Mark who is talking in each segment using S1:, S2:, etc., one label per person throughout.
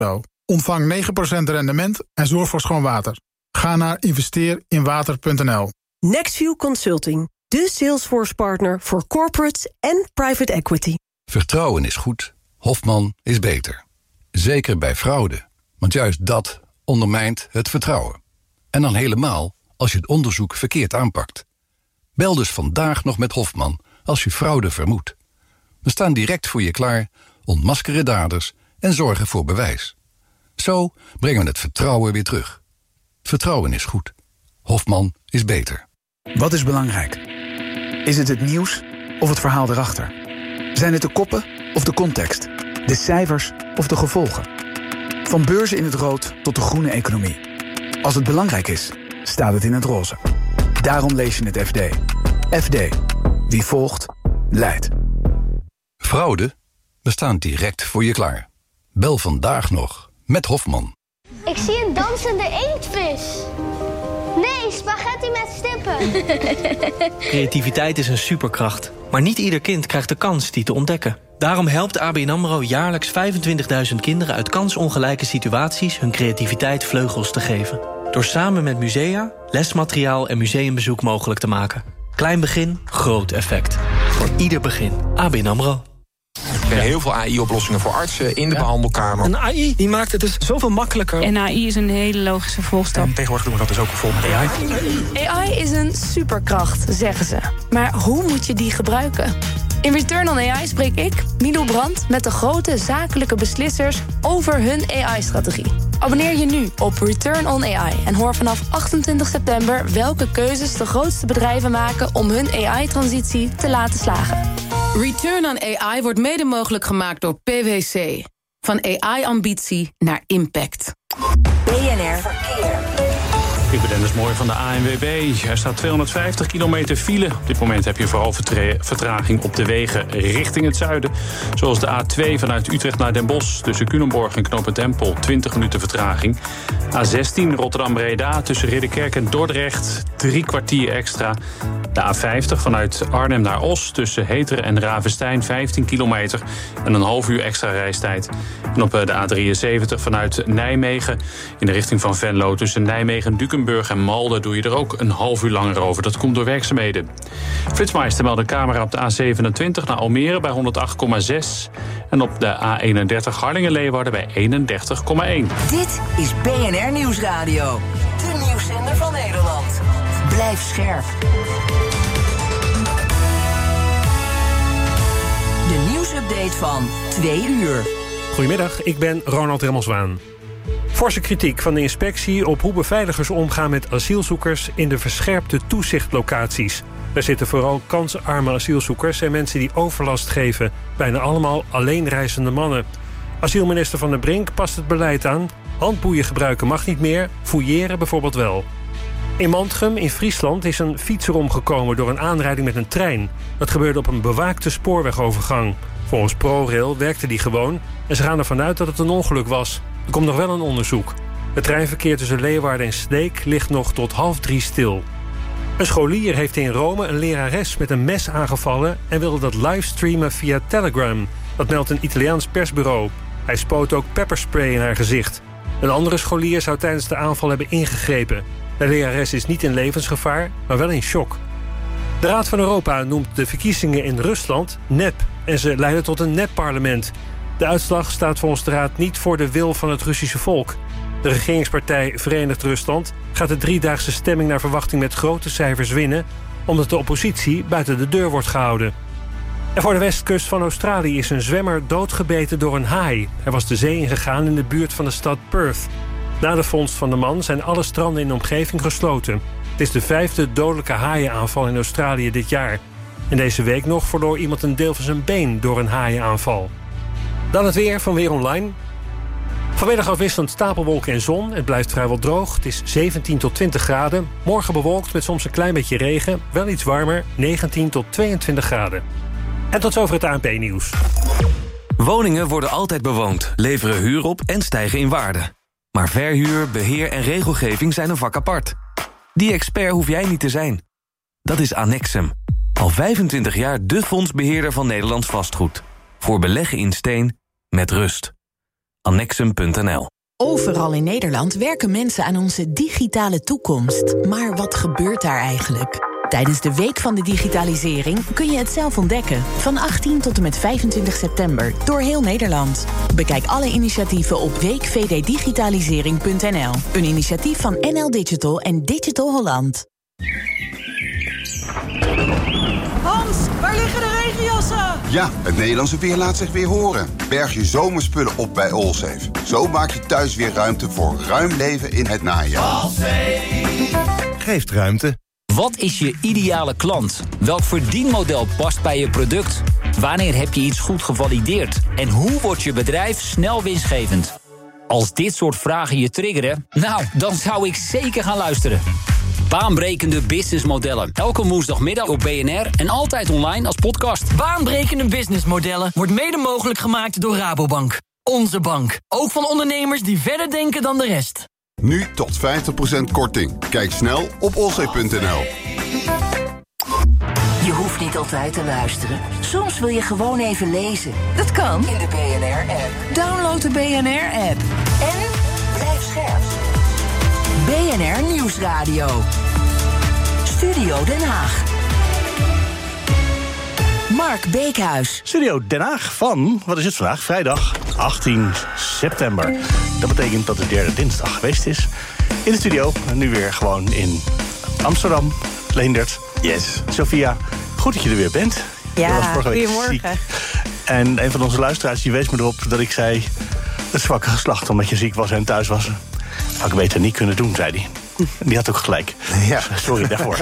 S1: Pro. Ontvang 9% rendement en zorg voor schoon water. Ga naar investeerinwater.nl.
S2: Nextview Consulting, de Salesforce-partner voor corporates en private equity.
S3: Vertrouwen is goed, Hofman is beter. Zeker bij fraude, want juist dat ondermijnt het vertrouwen. En dan helemaal als je het onderzoek verkeerd aanpakt. Bel dus vandaag nog met Hofman als je fraude vermoedt. We staan direct voor je klaar, ontmaskeren daders en zorgen voor bewijs. Zo brengen we het vertrouwen weer terug. Vertrouwen is goed. Hofman is beter.
S4: Wat is belangrijk? Is het het nieuws of het verhaal erachter? Zijn het de koppen of de context? De cijfers of de gevolgen? Van beurzen in het rood tot de groene economie. Als het belangrijk is, staat het in het roze. Daarom lees je het FD. FD. Wie volgt, leidt.
S3: Fraude? We staan direct voor je klaar. Bel vandaag nog met Hofman.
S5: Ik zie een dansende inktvis. Nee, spaghetti met stippen.
S6: Creativiteit is een superkracht. Maar niet ieder kind krijgt de kans die te ontdekken. Daarom helpt ABN AMRO jaarlijks 25.000 kinderen uit kansongelijke situaties hun creativiteit vleugels te geven. Door samen met musea, lesmateriaal en museumbezoek mogelijk te maken. Klein begin, groot effect. Voor ieder begin. ABN AMRO.
S7: Er zijn heel veel AI-oplossingen voor artsen in de behandelkamer.
S8: Een AI die maakt het dus zoveel makkelijker.
S9: En AI is een hele logische volgstap.
S8: En tegenwoordig doen we dat dus ook vol met AI.
S9: AI is een superkracht, zeggen ze. Maar hoe moet je die gebruiken? In Return on AI spreek ik, Milou Brandt, met de grote zakelijke beslissers over hun AI-strategie. Abonneer je nu op Return on AI en hoor vanaf 28 september welke keuzes de grootste bedrijven maken om hun AI-transitie te laten slagen.
S10: Return on AI wordt mede mogelijk gemaakt door PwC. Van AI-ambitie naar impact.
S11: BNR Verkeer.
S12: Ik ben Dennis Mooi van de ANWB. Er staat 250 kilometer file. Op dit moment heb je vooral vertraging op de wegen richting het zuiden. Zoals de A2 vanuit Utrecht naar Den Bosch. Tussen Culemborg en Knooppunt Empel 20 minuten vertraging. A16 Rotterdam-Breda tussen Ridderkerk en Dordrecht 3 kwartier extra. De A50 vanuit Arnhem naar Os tussen Heteren en Ravenstein 15 kilometer en een half uur extra reistijd. En op de A73 vanuit Nijmegen in de richting van Venlo tussen Nijmegen, Dukenburg en Malden doe je er ook een half uur langer over. Dat komt door werkzaamheden. Flitsmeister meldt de camera op de A27 naar Almere bij 108,6 en op de A31 Harlingen-Leeuwarden bij 31,1.
S11: Dit is BNR Nieuwsradio. De nieuwszender van Nederland. Blijf scherp. De nieuwsupdate van 2 uur.
S13: Goedemiddag, ik ben Ronald Remmelswaan. Forse kritiek van de inspectie op hoe beveiligers omgaan met asielzoekers in de verscherpte toezichtlocaties. Daar zitten vooral kansarme asielzoekers en mensen die overlast geven. Bijna allemaal alleenreizende mannen. Asielminister Van der Brink past het beleid aan. Handboeien gebruiken mag niet meer, fouilleren bijvoorbeeld wel. In Mantrum in Friesland is een fietser omgekomen door een aanrijding met een trein. Dat gebeurde op een bewaakte spoorwegovergang. Volgens ProRail werkte die gewoon en ze gaan ervan uit dat het een ongeluk was. Er komt nog wel een onderzoek. Het treinverkeer tussen Leeuwarden en Sneek ligt nog tot 2:30 stil. Een scholier heeft in Rome een lerares met een mes aangevallen en wilde dat livestreamen via Telegram. Dat meldt een Italiaans persbureau. Hij spoot ook pepperspray in haar gezicht. Een andere scholier zou tijdens de aanval hebben ingegrepen. De lerares is niet in levensgevaar, maar wel in shock. De Raad van Europa noemt de verkiezingen in Rusland nep en ze leiden tot een nep-parlement. De uitslag staat volgens de Raad niet voor de wil van het Russische volk. De regeringspartij Verenigd Rusland gaat de 3-daagse stemming naar verwachting met grote cijfers winnen, omdat de oppositie buiten de deur wordt gehouden. En voor de westkust van Australië is een zwemmer doodgebeten door een haai. Hij was de zee ingegaan in de buurt van de stad Perth. Na de vondst van de man zijn alle stranden in de omgeving gesloten. Het is de 5e dodelijke haaienaanval in Australië dit jaar. En deze week nog verloor iemand een deel van zijn been door een haaienaanval. Dan het weer van Weer Online. Vanmiddag afwisselend stapelwolken en zon. Het blijft vrijwel droog. Het is 17 tot 20 graden. Morgen bewolkt met soms een klein beetje regen. Wel iets warmer, 19 tot 22 graden. En tot zover het ANP-nieuws.
S14: Woningen worden altijd bewoond, leveren huur op en stijgen in waarde. Maar verhuur, beheer en regelgeving zijn een vak apart. Die expert hoef jij niet te zijn. Dat is Annexum. Al 25 jaar de fondsbeheerder van Nederlands vastgoed. Voor beleggen in steen met rust. Annexum.nl.
S15: Overal in Nederland werken mensen aan onze digitale toekomst. Maar wat gebeurt daar eigenlijk? Tijdens de Week van de Digitalisering kun je het zelf ontdekken. Van 18 tot en met 25 september door heel Nederland. Bekijk alle initiatieven op weekvddigitalisering.nl. Een initiatief van NL Digital en Digital Holland.
S16: Hans, waar liggen de regenjassen?
S17: Ja, het Nederlandse weer laat zich weer horen. Berg je zomerspullen op bij Allsafe. Zo maak je thuis weer ruimte voor ruim leven in het najaar.
S18: Allsafe geeft ruimte. Wat is je ideale klant? Welk verdienmodel past bij je product? Wanneer heb je iets goed gevalideerd? En hoe wordt je bedrijf snel winstgevend? Als dit soort vragen je triggeren, nou, dan zou ik zeker gaan luisteren. Baanbrekende businessmodellen. Elke woensdagmiddag op BNR en altijd online als podcast.
S19: Baanbrekende businessmodellen wordt mede mogelijk gemaakt door Rabobank. Onze bank. Ook van ondernemers die verder denken dan de rest.
S17: Nu tot 50% korting. Kijk snel op allsafe.nl.
S11: Je hoeft niet altijd te luisteren. Soms wil je gewoon even lezen. Dat kan in de BNR-app. Download de BNR-app. En blijf scherp. BNR Nieuwsradio. Studio Den Haag. Mark Beekhuis.
S20: Studio Den Haag van, wat is het vandaag? Vrijdag 18 september. Dat betekent dat de derde dinsdag geweest is. In de studio, nu weer gewoon in Amsterdam. Leendert. Yes. Sophia, goed dat je er weer bent.
S21: Ja, goedemorgen.
S20: En een van onze luisteraars die wees me erop dat ik zei... het zwakke geslacht, omdat je ziek was en thuis was. Had ik beter niet kunnen doen, zei hij. En die had ook gelijk. Ja. Sorry daarvoor.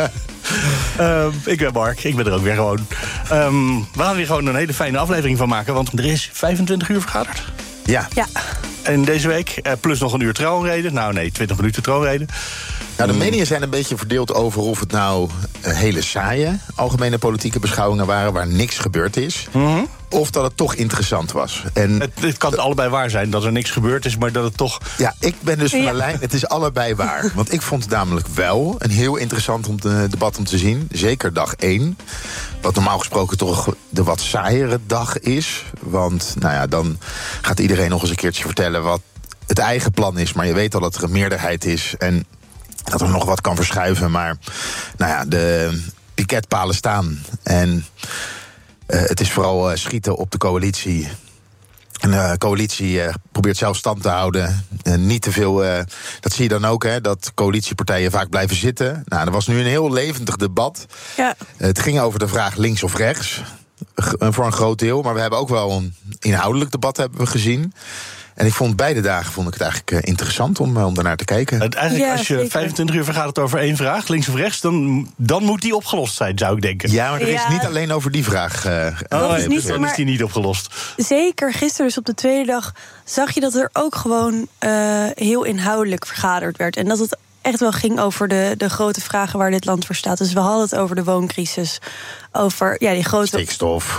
S20: Ik ben Mark, ik ben er ook weer gewoon. We gaan weer gewoon een hele fijne aflevering van maken... want er is 25 uur vergaderd. Ja. En deze week, plus nog een uur troonrede. Nou nee, 20 minuten troonrede.
S22: Nou, de meningen zijn een beetje verdeeld over of het nou hele saaie algemene politieke beschouwingen waren... waar niks gebeurd is, of dat het toch interessant was. En
S20: het kan allebei waar zijn dat er niks gebeurd is, maar dat het toch...
S22: Ja, ik ben dus van de lijn, het is allebei waar. Want ik vond het namelijk wel een heel interessant debat om te zien. Zeker dag 1. Wat normaal gesproken toch de wat saaiere dag is. Want nou ja, dan gaat iedereen nog eens een keertje vertellen wat het eigen plan is. Maar je weet al dat er een meerderheid is en dat er nog wat kan verschuiven. Maar nou ja, de piketpalen staan. En het is vooral schieten op de coalitie. En de coalitie probeert zelf stand te houden. Niet te veel. Dat zie je dan ook, hè, dat coalitiepartijen vaak blijven zitten. Nou, er was nu een heel levendig debat. Ja. Het ging over de vraag links of rechts. Voor een groot deel. Maar we hebben ook wel een inhoudelijk debat hebben we gezien. En ik vond beide dagen het eigenlijk interessant om daarnaar te kijken.
S20: Eigenlijk als je 25 uur vergadert over één vraag, links of rechts, dan moet die opgelost zijn, zou ik denken.
S22: Ja, maar er is niet alleen over die vraag.
S20: Dan is die niet opgelost.
S21: Zeker, gisteren dus op de tweede dag zag je dat er ook gewoon heel inhoudelijk vergaderd werd. En dat het echt wel ging over de grote vragen waar dit land voor staat. Dus we hadden het over de wooncrisis, over die grote
S22: stikstof,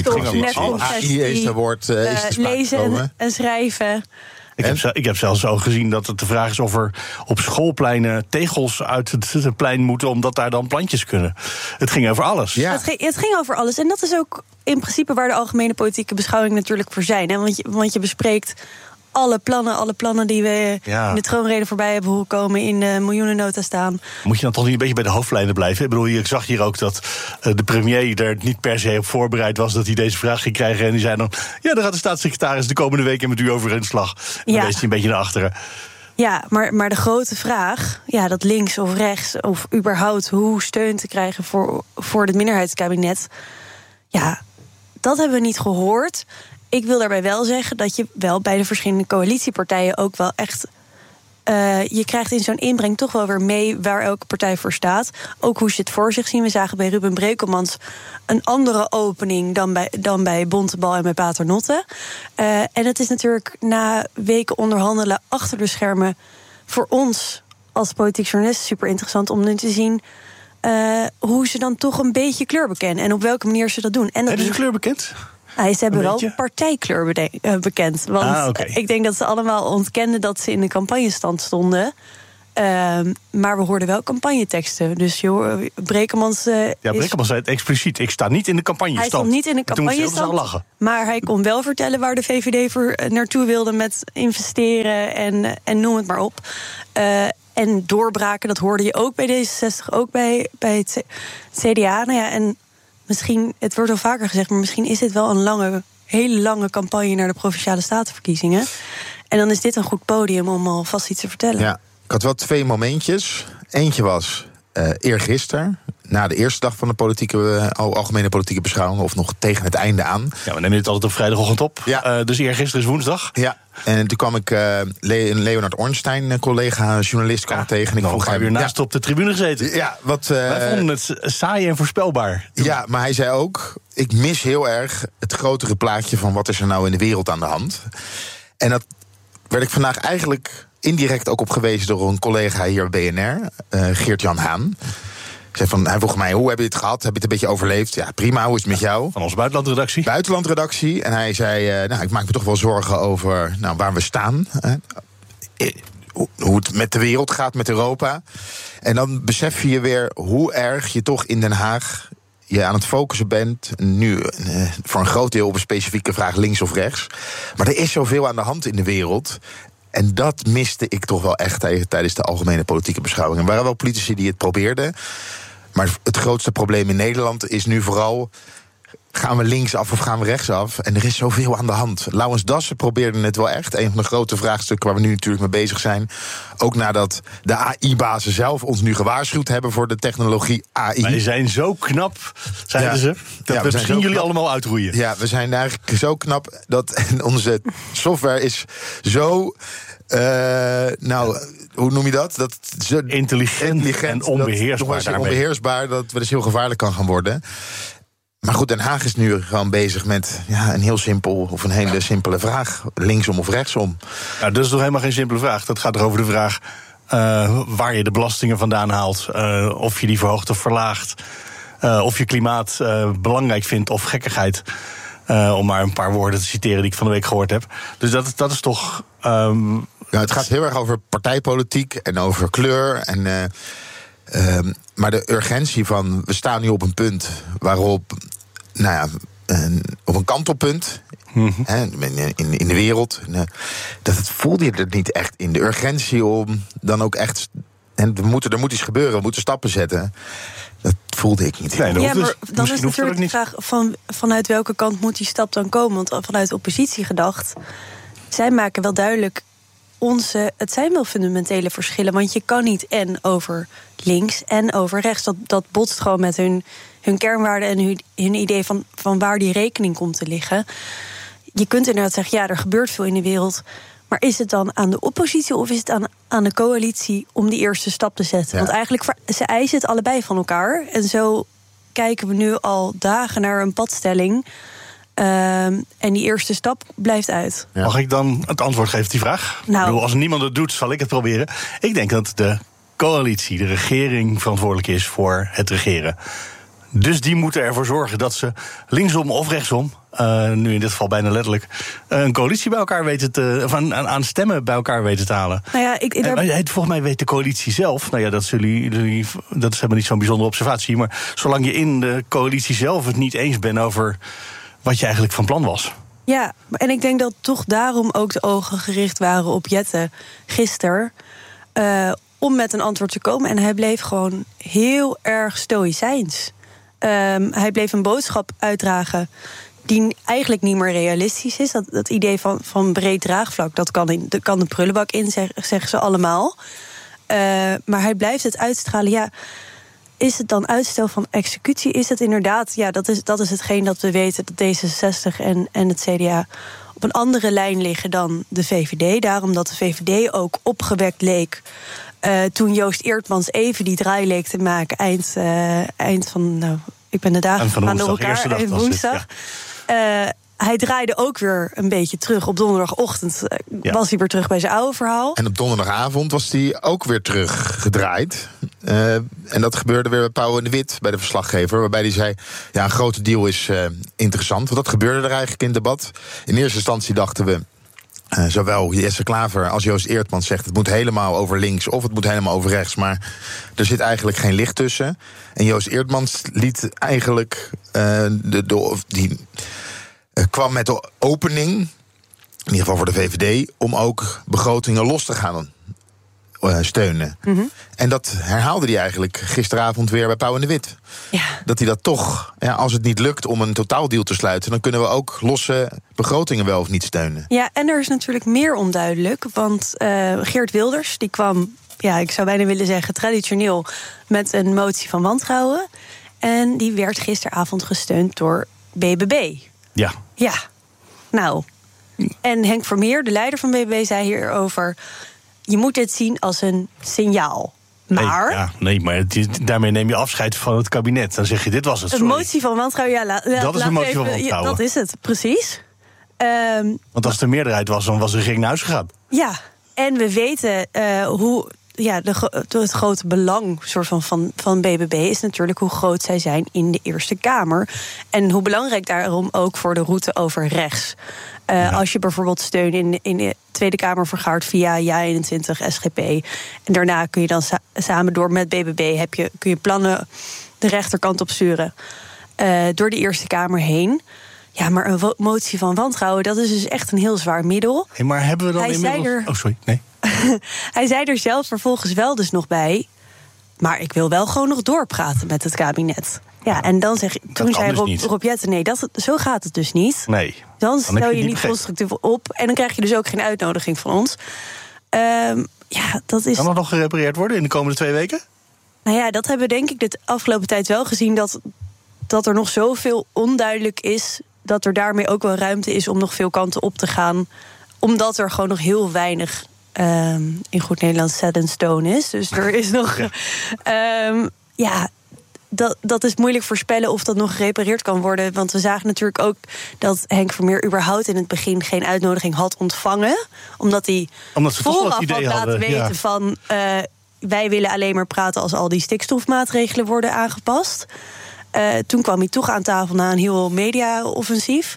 S22: AI is er woord, is te
S21: lezen en schrijven.
S20: Ik heb zelfs al gezien dat het de vraag is of er op schoolpleinen tegels uit het plein moeten, omdat daar dan plantjes kunnen. Het ging over alles.
S21: Ja. Het ging over alles. En dat is ook in principe waar de algemene politieke beschouwingen natuurlijk voor zijn. Hè? Want je bespreekt alle plannen die we in de troonrede voorbij hebben horen komen, in de miljoenennota staan.
S20: Moet je dan toch niet een beetje bij de hoofdlijnen blijven? Ik bedoel, ik zag hier ook dat de premier er niet per se op voorbereid was dat hij deze vraag ging krijgen. En die zei dan, ja, dan gaat de staatssecretaris de komende weken met u over in slag. Dan wees hij een beetje naar achteren.
S21: Ja, maar de grote vraag, dat links of rechts, of überhaupt hoe steun te krijgen voor het minderheidskabinet, dat hebben we niet gehoord. Ik wil daarbij wel zeggen dat je wel bij de verschillende coalitiepartijen ook wel echt je krijgt in zo'n inbreng toch wel weer mee waar elke partij voor staat. Ook hoe ze het voor zich zien. We zagen bij Ruben Brekelmans een andere opening dan bij Bontebal en bij Paternotte. En het is natuurlijk na weken onderhandelen achter de schermen voor ons als politiek journalist super interessant om nu te zien hoe ze dan toch een beetje kleur bekennen en op welke manier ze dat doen. En dat
S20: is kleur bekend?
S21: Ze hebben wel partijkleur bekend. Want ik denk dat ze allemaal ontkenden dat ze in de campagnestand stonden. Maar we hoorden wel campagneteksten. Dus Brekemans...
S20: Brekemans zei het expliciet. Ik sta niet in de campagnestand.
S21: Hij stond niet in de campagnestand.
S20: Lachen.
S21: Maar hij kon wel vertellen waar de VVD voor naartoe wilde met investeren en noem het maar op. En doorbraken, dat hoorde je ook bij D66, ook bij het CDA. Nou ja, en misschien, het wordt al vaker gezegd, maar misschien is dit wel een hele lange campagne naar de Provinciale Statenverkiezingen. En dan is dit een goed podium om alvast iets te vertellen.
S22: Ja, ik had wel 2 momentjes. Eentje was eergisteren, na de eerste dag van de algemene politieke beschouwing, of nog tegen het einde aan.
S20: Ja, we nemen dit altijd op vrijdagochtend op. Ja. Dus eergisteren is woensdag.
S22: Ja, en toen kwam ik Leonard Ornstein, collega-journalist, kwam tegen. En ik
S20: vroeg hij weer naast op de tribune gezeten.
S22: Ja,
S20: wij vonden het saai en voorspelbaar.
S22: Ja, maar hij zei ook, ik mis heel erg het grotere plaatje van wat is er nou in de wereld aan de hand. En dat werd ik vandaag eigenlijk indirect ook op gewezen door een collega hier bij BNR, Geert-Jan Haan. Hij vroeg mij, hoe heb je het gehad? Heb je het een beetje overleefd? Ja, prima, hoe is het met jou?
S20: Van onze buitenlandredactie.
S22: Buitenlandredactie. En hij zei, ik maak me toch wel zorgen over waar we staan. Hoe het met de wereld gaat, met Europa. En dan besef je weer hoe erg je toch in Den Haag je aan het focussen bent. Nu voor een groot deel op een specifieke vraag links of rechts. Maar er is zoveel aan de hand in de wereld. En dat miste ik toch wel echt tijdens de algemene politieke beschouwing. Er waren wel politici die het probeerden. Maar het grootste probleem in Nederland is nu vooral, gaan we linksaf of gaan we rechtsaf? En er is zoveel aan de hand. Laurens Dassen probeerde het wel echt. Een van de grote vraagstukken waar we nu natuurlijk mee bezig zijn. Ook nadat de AI-bazen zelf ons nu gewaarschuwd hebben voor de technologie AI.
S20: Wij zijn zo knap, zeiden ze, dat we misschien jullie allemaal uitroeien.
S22: Ja, we zijn eigenlijk zo knap dat onze software is zo, hoe noem je dat?
S20: Intelligent en onbeheersbaar.
S22: Onbeheersbaar, dat het heel gevaarlijk kan gaan worden. Maar goed, Den Haag is nu gewoon bezig met een hele simpele vraag. Linksom of rechtsom.
S20: Nou, dat is toch helemaal geen simpele vraag. Dat gaat er over de vraag waar je de belastingen vandaan haalt. Of je die verhoogt of verlaagt. Of je klimaat belangrijk vindt of gekkigheid. Om maar een paar woorden te citeren die ik van de week gehoord heb. Dus dat is toch...
S22: het gaat heel erg over partijpolitiek en over kleur. Maar de urgentie van, we staan nu op een punt waarop, op een kantelpunt in de wereld. Dat voelde je er niet echt in. De urgentie om dan ook echt, er moet iets gebeuren, we moeten stappen zetten. Dat voelde ik niet.
S21: Nee, maar dan is natuurlijk de vraag vanuit welke kant moet die stap dan komen? Want vanuit de oppositie gedacht, zij maken wel duidelijk, het zijn wel fundamentele verschillen. Want je kan niet en over links en over rechts. Dat botst gewoon met hun kernwaarden en hun idee van waar die rekening komt te liggen. Je kunt inderdaad zeggen, er gebeurt veel in de wereld. Maar is het dan aan de oppositie of is het aan de coalitie om die eerste stap te zetten? Ja. Want eigenlijk, ze eisen het allebei van elkaar. En zo kijken we nu al dagen naar een padstelling. En die eerste stap blijft uit.
S20: Ja. Mag ik dan het antwoord geven op die vraag? Ik bedoel, als niemand het doet, zal ik het proberen. Ik denk dat de coalitie, de regering, verantwoordelijk is voor het regeren. Dus die moeten ervoor zorgen dat ze linksom of rechtsom, nu in dit geval bijna letterlijk, een coalitie bij elkaar weten aan stemmen bij elkaar weten te halen. Volgens mij weet de coalitie zelf, dat is helemaal niet zo'n bijzondere observatie, maar zolang je in de coalitie zelf het niet eens bent over wat je eigenlijk van plan was.
S21: Ja, en ik denk dat toch daarom ook de ogen gericht waren op Jette gisteren, om met een antwoord te komen. En hij bleef gewoon heel erg stoïcijns. Hij bleef een boodschap uitdragen die eigenlijk niet meer realistisch is. Dat idee van breed draagvlak, dat kan de prullenbak in, zeggen ze allemaal. Maar hij blijft het uitstralen. Ja, is het dan uitstel van executie? Is het inderdaad, dat is hetgeen dat we weten, dat D66 en het CDA op een andere lijn liggen dan de VVD. Daarom dat de VVD ook opgewekt leek toen Joost Eertmans even die draai leek te maken eind van, ik ben de dagen aan door elkaar, woensdag. Hij draaide ook weer een beetje terug. Op donderdagochtend was hij weer terug bij zijn oude verhaal.
S22: En op donderdagavond was hij ook weer teruggedraaid. En dat gebeurde weer bij Pauw en de Wit, bij de verslaggever. Waarbij hij zei, een grote deal is interessant. Want dat gebeurde er eigenlijk in het debat. In eerste instantie dachten we, zowel Jesse Klaver als Joost Eertmans zegt... het moet helemaal over links of het moet helemaal over rechts. Maar er zit eigenlijk geen licht tussen. En Joost Eertmans liet eigenlijk... kwam met de opening, in ieder geval voor de VVD... om ook begrotingen los te gaan steunen. Mm-hmm. En dat herhaalde hij eigenlijk gisteravond weer bij Pauw en de Wit. Ja. Dat hij dat toch, als het niet lukt om een totaaldeal te sluiten... dan kunnen we ook losse begrotingen wel of niet steunen.
S21: Ja, en er is natuurlijk meer onduidelijk. Want Geert Wilders, die kwam, ik zou bijna willen zeggen... traditioneel met een motie van wantrouwen. En die werd gisteravond gesteund door BBB. Ja. Ja, nou. En Henk Vermeer, de leider van BBB, zei hierover... je moet dit zien als een signaal. Maar...
S20: maar daarmee neem je afscheid van het kabinet. Dan zeg je, dit was het.
S21: Een motie van wantrouwen,
S20: dat is een motie van wantrouwen.
S21: Dat is het, precies.
S20: Want als de meerderheid was, dan was de regering naar huis gegaan.
S21: Ja, en we weten hoe... het grote belang soort van BBB is natuurlijk hoe groot zij zijn in de Eerste Kamer. En hoe belangrijk daarom ook voor de route over rechts. Als je bijvoorbeeld steun in de Tweede Kamer vergaart via JA21, SGP... en daarna kun je dan samen door met BBB... kun je plannen de rechterkant op sturen door de Eerste Kamer heen... Ja, maar een motie van wantrouwen, dat is dus echt een heel zwaar middel.
S20: Hey, maar hebben we dan inmiddels... Oh, sorry, nee.
S21: Hij zei er zelf vervolgens wel dus nog bij... maar ik wil wel gewoon nog doorpraten met het kabinet. Ja, en dan toen zei Rob Jetten, nee, zo gaat het dus niet.
S20: Nee.
S21: Dan stel je niet constructief op en dan krijg je dus ook geen uitnodiging van ons. Dat is...
S20: Kan er nog gerepareerd worden in de komende 2 weken?
S21: Nou ja, dat hebben we denk ik de afgelopen tijd wel gezien... dat er nog zoveel onduidelijk is... dat er daarmee ook wel ruimte is om nog veel kanten op te gaan. Omdat er gewoon nog heel weinig... in goed Nederlands set in stone is. Dus er is nog... dat is moeilijk voorspellen of dat nog gerepareerd kan worden. Want we zagen natuurlijk ook dat Henk Vermeer... überhaupt in het begin geen uitnodiging had ontvangen. Omdat hij vooraf had laten weten van... wij willen alleen maar praten als al die stikstofmaatregelen worden aangepast. Toen kwam hij toch aan tafel na een heel media-offensief.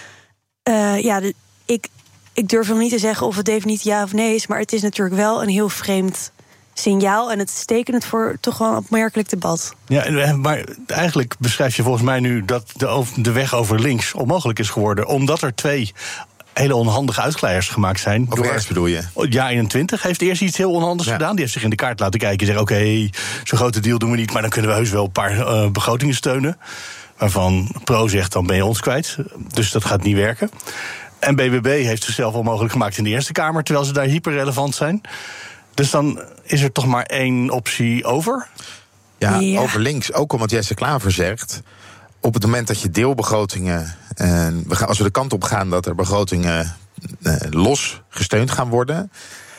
S21: Ik durf nog niet te zeggen of het definitief ja of nee is... maar het is natuurlijk wel een heel vreemd signaal... en het is tekenend voor toch wel een opmerkelijk debat.
S20: Ja, maar eigenlijk beschrijf je volgens mij nu... dat de weg over links onmogelijk is geworden... omdat er 2 hele onhandige uitglijers gemaakt zijn.
S22: Over rechts bedoel je?
S20: JA21 heeft eerst iets heel onhandigs gedaan. Die heeft zich in de kaart laten kijken en zeggen... oké, zo'n grote deal doen we niet... maar dan kunnen we heus wel een paar begrotingen steunen. Waarvan Pro zegt, dan ben je ons kwijt. Dus dat gaat niet werken. En BBB heeft zichzelf onmogelijk gemaakt in de Eerste Kamer... terwijl ze daar hyperrelevant zijn. Dus dan is er toch maar 1 optie over?
S22: Ja, over links. Ook omdat Jesse Klaver zegt... op het moment dat je deelbegrotingen... als we de kant op gaan dat er begrotingen los gesteund gaan worden...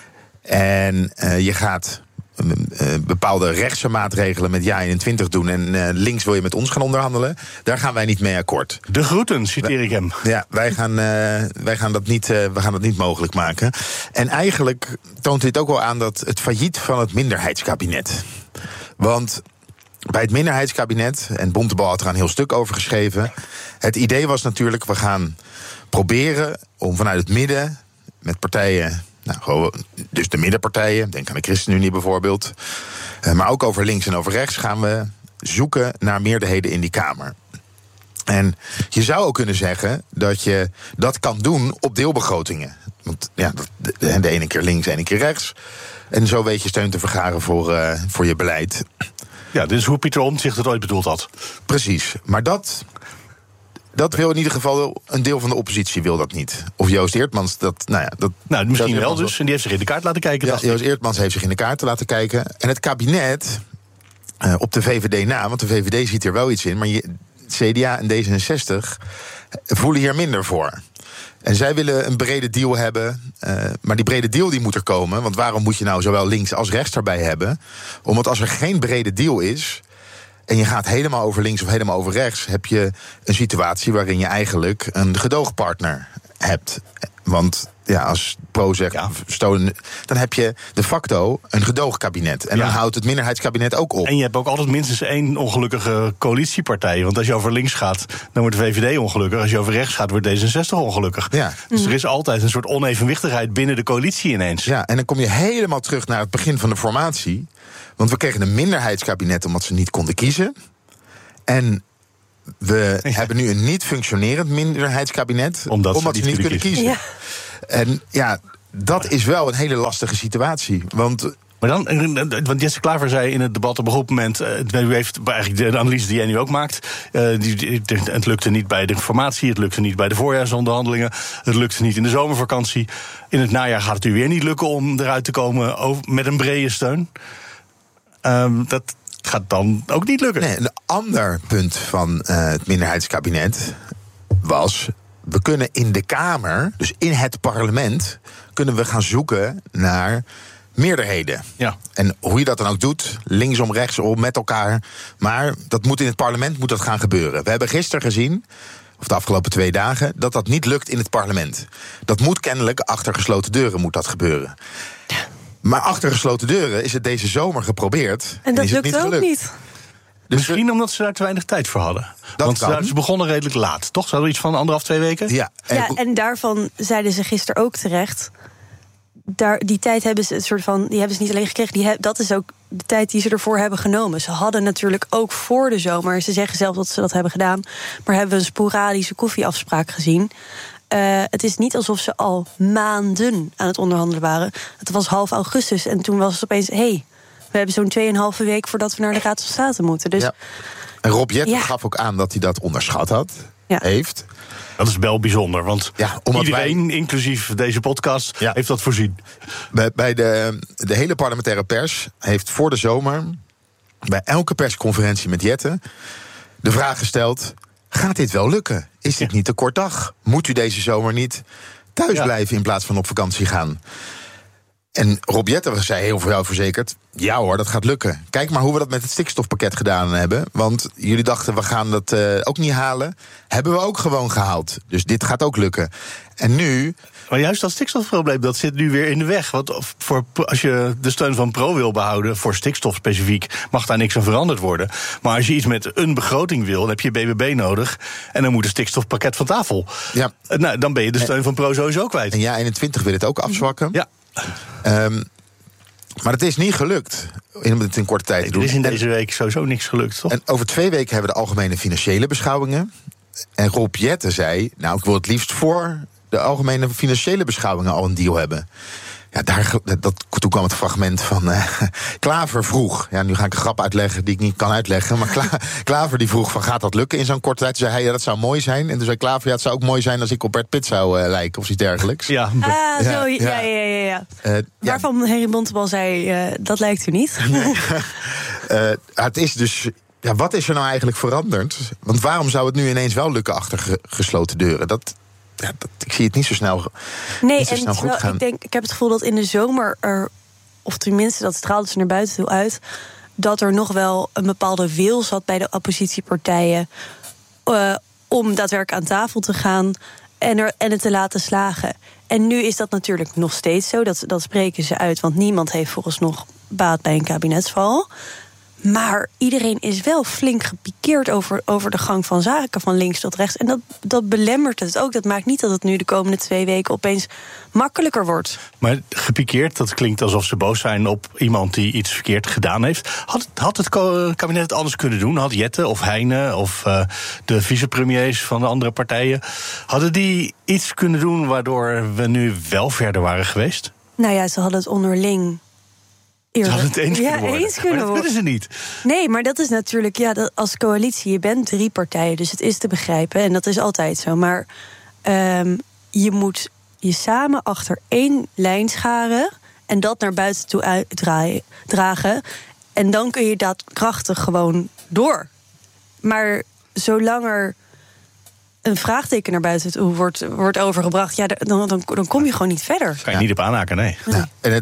S22: en je gaat... bepaalde rechtse maatregelen met JA21 doen... en links wil je met ons gaan onderhandelen... daar gaan wij niet mee akkoord.
S20: De groeten, citeer ik hem.
S22: Ja, wij gaan dat niet mogelijk maken. En eigenlijk toont dit ook wel aan dat het failliet van het minderheidskabinet. Want bij het minderheidskabinet... en Bontebal had er een heel stuk over geschreven... het idee was natuurlijk, we gaan proberen om vanuit het midden... met partijen... dus de middenpartijen, denk aan de ChristenUnie bijvoorbeeld... maar ook over links en over rechts gaan we zoeken naar meerderheden in die Kamer. En je zou ook kunnen zeggen dat je dat kan doen op deelbegrotingen. Want de ene keer links, de ene keer rechts. En zo weet je steun te vergaren voor je beleid.
S20: Ja, dit is hoe Pieter Omtzigt het ooit bedoeld had.
S22: Precies, maar dat wil in ieder geval, een deel van de oppositie wil dat niet. Of Joost Eertmans,
S20: misschien wel dus, en die heeft zich in de kaart laten kijken.
S22: Ja, Joost Eertmans heeft zich in de kaart laten kijken. En het kabinet, op de VVD na, want de VVD ziet er wel iets in... maar CDA en D66 voelen hier minder voor. En zij willen een brede deal hebben, maar die brede deal die moet er komen. Want waarom moet je nou zowel links als rechts erbij hebben? Omdat als er geen brede deal is... en je gaat helemaal over links of helemaal over rechts... heb je een situatie waarin je eigenlijk een gedoogpartner hebt. Want als Pro zegt, stolen, dan heb je de facto een gedoogkabinet. En dan houdt het minderheidskabinet ook op.
S20: En je hebt ook altijd minstens 1 ongelukkige coalitiepartij. Want als je over links gaat, dan wordt de VVD ongelukkig. Als je over rechts gaat, wordt D66 ongelukkig. Ja. Dus er is altijd een soort onevenwichtigheid binnen de coalitie ineens.
S22: Ja, en dan kom je helemaal terug naar het begin van de formatie. Want we kregen een minderheidskabinet omdat ze niet konden kiezen. En we hebben nu een niet functionerend minderheidskabinet omdat ze niet kunnen kiezen. Ja. En dat is wel een hele lastige situatie. Want
S20: Jesse Klaver zei in het debat op een goed moment, u heeft eigenlijk de analyse die jij nu ook maakt, het lukte niet bij de formatie, het lukte niet bij de voorjaarsonderhandelingen, het lukte niet in de zomervakantie. In het najaar gaat het u weer niet lukken om eruit te komen met een brede steun. Dat gaat dan ook niet lukken.
S22: Nee, een ander punt van het minderheidskabinet was, we kunnen in de Kamer, dus in het parlement, kunnen we gaan zoeken naar meerderheden. Ja. En hoe je dat dan ook doet, linksom, rechtsom, met elkaar. Maar dat moet in het parlement gaan gebeuren. We hebben gisteren gezien, of de afgelopen 2 dagen, dat dat niet lukt in het parlement. Dat moet kennelijk achter gesloten deuren moet dat gebeuren. Maar achter gesloten deuren is het deze zomer geprobeerd.
S21: En dat
S22: is
S21: lukt
S22: het niet
S21: ook
S22: gelukt.
S21: niet.
S20: Dus misschien omdat ze daar te weinig tijd voor hadden. Want ze begonnen redelijk laat, toch? Ze hadden iets van 1,5-2 weken?
S22: Ja,
S21: en daarvan zeiden ze gisteren ook terecht, die tijd hebben ze die hebben ze niet alleen gekregen, dat is ook de tijd die ze ervoor hebben genomen. Ze hadden natuurlijk ook voor de zomer, ze zeggen zelf dat ze dat hebben gedaan, maar hebben we een sporadische koffieafspraak gezien. Het is niet alsof ze al maanden aan het onderhandelen waren. Het was half augustus en toen was het opeens, we hebben zo'n 2,5 week voordat we naar de Raad van State moeten. Dus,
S22: En Rob Jetten gaf ook aan dat hij dat onderschat heeft.
S20: Dat is wel bijzonder, want iedereen, inclusief deze podcast, heeft dat voorzien.
S22: Bij de hele parlementaire pers heeft voor de zomer, bij elke persconferentie met Jetten, de vraag gesteld, gaat dit wel lukken? Is dit niet te kort dag? Moet u deze zomer niet thuis blijven in plaats van op vakantie gaan? En Rob Jetten zei heel verzekerd, ja hoor, dat gaat lukken. Kijk maar hoe we dat met het stikstofpakket gedaan hebben. Want jullie dachten, we gaan dat ook niet halen. Hebben we ook gewoon gehaald. Dus dit gaat ook lukken. En nu...
S20: Maar juist dat stikstofprobleem, dat zit nu weer in de weg. Want als je de steun van Pro wil behouden, voor stikstof specifiek, mag daar niks aan veranderd worden. Maar als je iets met een begroting wil, dan heb je BBB nodig. En dan moet een stikstofpakket van tafel. Ja. Nou, dan ben je de steun van Pro sowieso kwijt.
S22: En Ja21 wil het ook afzwakken. Ja. Maar het is niet gelukt om het in korte tijd te doen.
S20: Er is in deze week sowieso niks gelukt, toch?
S22: En over 2 weken hebben we de algemene financiële beschouwingen. En Rob Jetten zei, ik wil het liefst voor de algemene financiële beschouwingen al een deal hebben. Ja, toen kwam het fragment van Klaver vroeg. Ja, nu ga ik een grap uitleggen die ik niet kan uitleggen. Maar Klaver die vroeg van, gaat dat lukken in zo'n korte tijd? Toen zei hij, dat zou mooi zijn. En toen zei Klaver, het zou ook mooi zijn als ik op Bert Pitt zou lijken of iets dergelijks.
S21: Ja. Waarvan Henry Bontebal zei, dat lijkt u niet.
S22: Het is dus... Ja, wat is er nou eigenlijk veranderd? Want waarom zou het nu ineens wel lukken achter gesloten deuren? Ik zie het niet zo snel, goed gaan.
S21: Ik heb het gevoel dat in de zomer of tenminste dat straalde ze naar buiten toe uit, dat er nog wel een bepaalde wil zat bij de oppositiepartijen om daadwerkelijk aan tafel te gaan en het te laten slagen. En nu is dat natuurlijk nog steeds zo, dat spreken ze uit, want niemand heeft vooralsnog baat bij een kabinetsval. Maar iedereen is wel flink gepikeerd over de gang van zaken van links tot rechts. En dat belemmert het ook. Dat maakt niet dat het nu de komende 2 weken opeens makkelijker wordt.
S20: Maar gepikeerd, dat klinkt alsof ze boos zijn op iemand die iets verkeerd gedaan heeft. Had het kabinet het anders kunnen doen? Had Jetten of Heijnen of de vicepremiers van de andere partijen, hadden die iets kunnen doen waardoor we nu wel verder waren geweest?
S21: Nou ja, ze hadden het onderling.
S20: Ze hadden het eens kunnen worden. Maar dat kunnen ze niet.
S21: Nee, maar dat is natuurlijk, als coalitie, je bent 3 partijen, dus het is te begrijpen. En dat is altijd zo. Maar je moet je samen achter 1 lijn scharen en dat naar buiten toe uitdragen. En dan kun je dat krachtig gewoon door. Maar zolang er een vraagteken naar buiten toe wordt overgebracht, dan kom je gewoon niet verder.
S20: Kan je niet op aanhaken, nee.
S22: Ja, en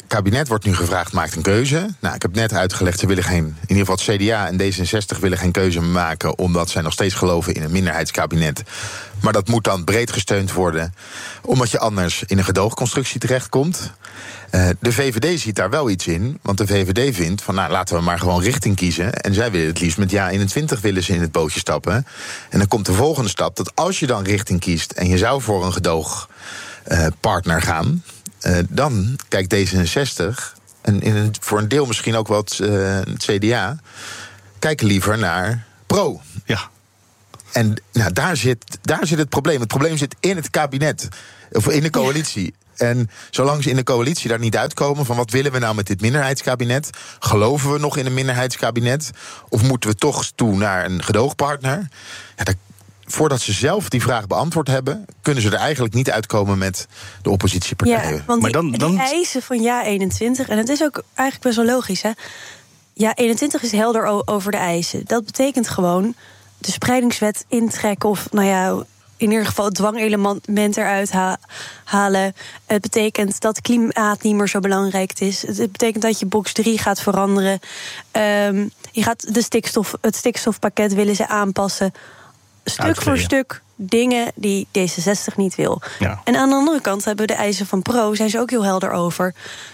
S22: kabinet wordt nu gevraagd, maakt een keuze. Nou, ik heb net uitgelegd, ze willen in ieder geval het CDA en D66 willen geen keuze maken, omdat zij nog steeds geloven in een minderheidskabinet. Maar dat moet dan breed gesteund worden, omdat je anders in een gedoogconstructie terechtkomt. De VVD ziet daar wel iets in, want de VVD vindt van, nou, laten we maar gewoon richting kiezen. En zij willen het liefst met Ja21 willen ze in het bootje stappen. En dan komt de volgende stap, dat als je dan richting kiest en je zou voor een gedoogpartner gaan, dan kijkt D66, en voor een deel misschien ook wel het CDA, kijken liever naar Pro.
S20: Ja.
S22: En nou, daar zit het probleem. Het probleem zit in het kabinet, of in de coalitie. En zolang ze in de coalitie daar niet uitkomen van wat willen we nou met dit minderheidskabinet? Geloven we nog in een minderheidskabinet? Of moeten we toch toe naar een gedoogpartner? Ja, voordat ze zelf die vraag beantwoord hebben, kunnen ze er eigenlijk niet uitkomen met de oppositiepartijen.
S21: Ja, want die eisen van Ja21, en het is ook eigenlijk best wel logisch, hè? Ja21 is helder over de eisen. Dat betekent gewoon de spreidingswet intrekken, of nou ja, in ieder geval het dwangelement eruit halen. Het betekent dat klimaat niet meer zo belangrijk is. Het betekent dat je box 3 gaat veranderen. Je gaat het stikstofpakket willen ze aanpassen. Stuk voor stuk dingen die D66 niet wil. Ja. En aan de andere kant hebben we de eisen van Pro, zijn ze ook heel helder over.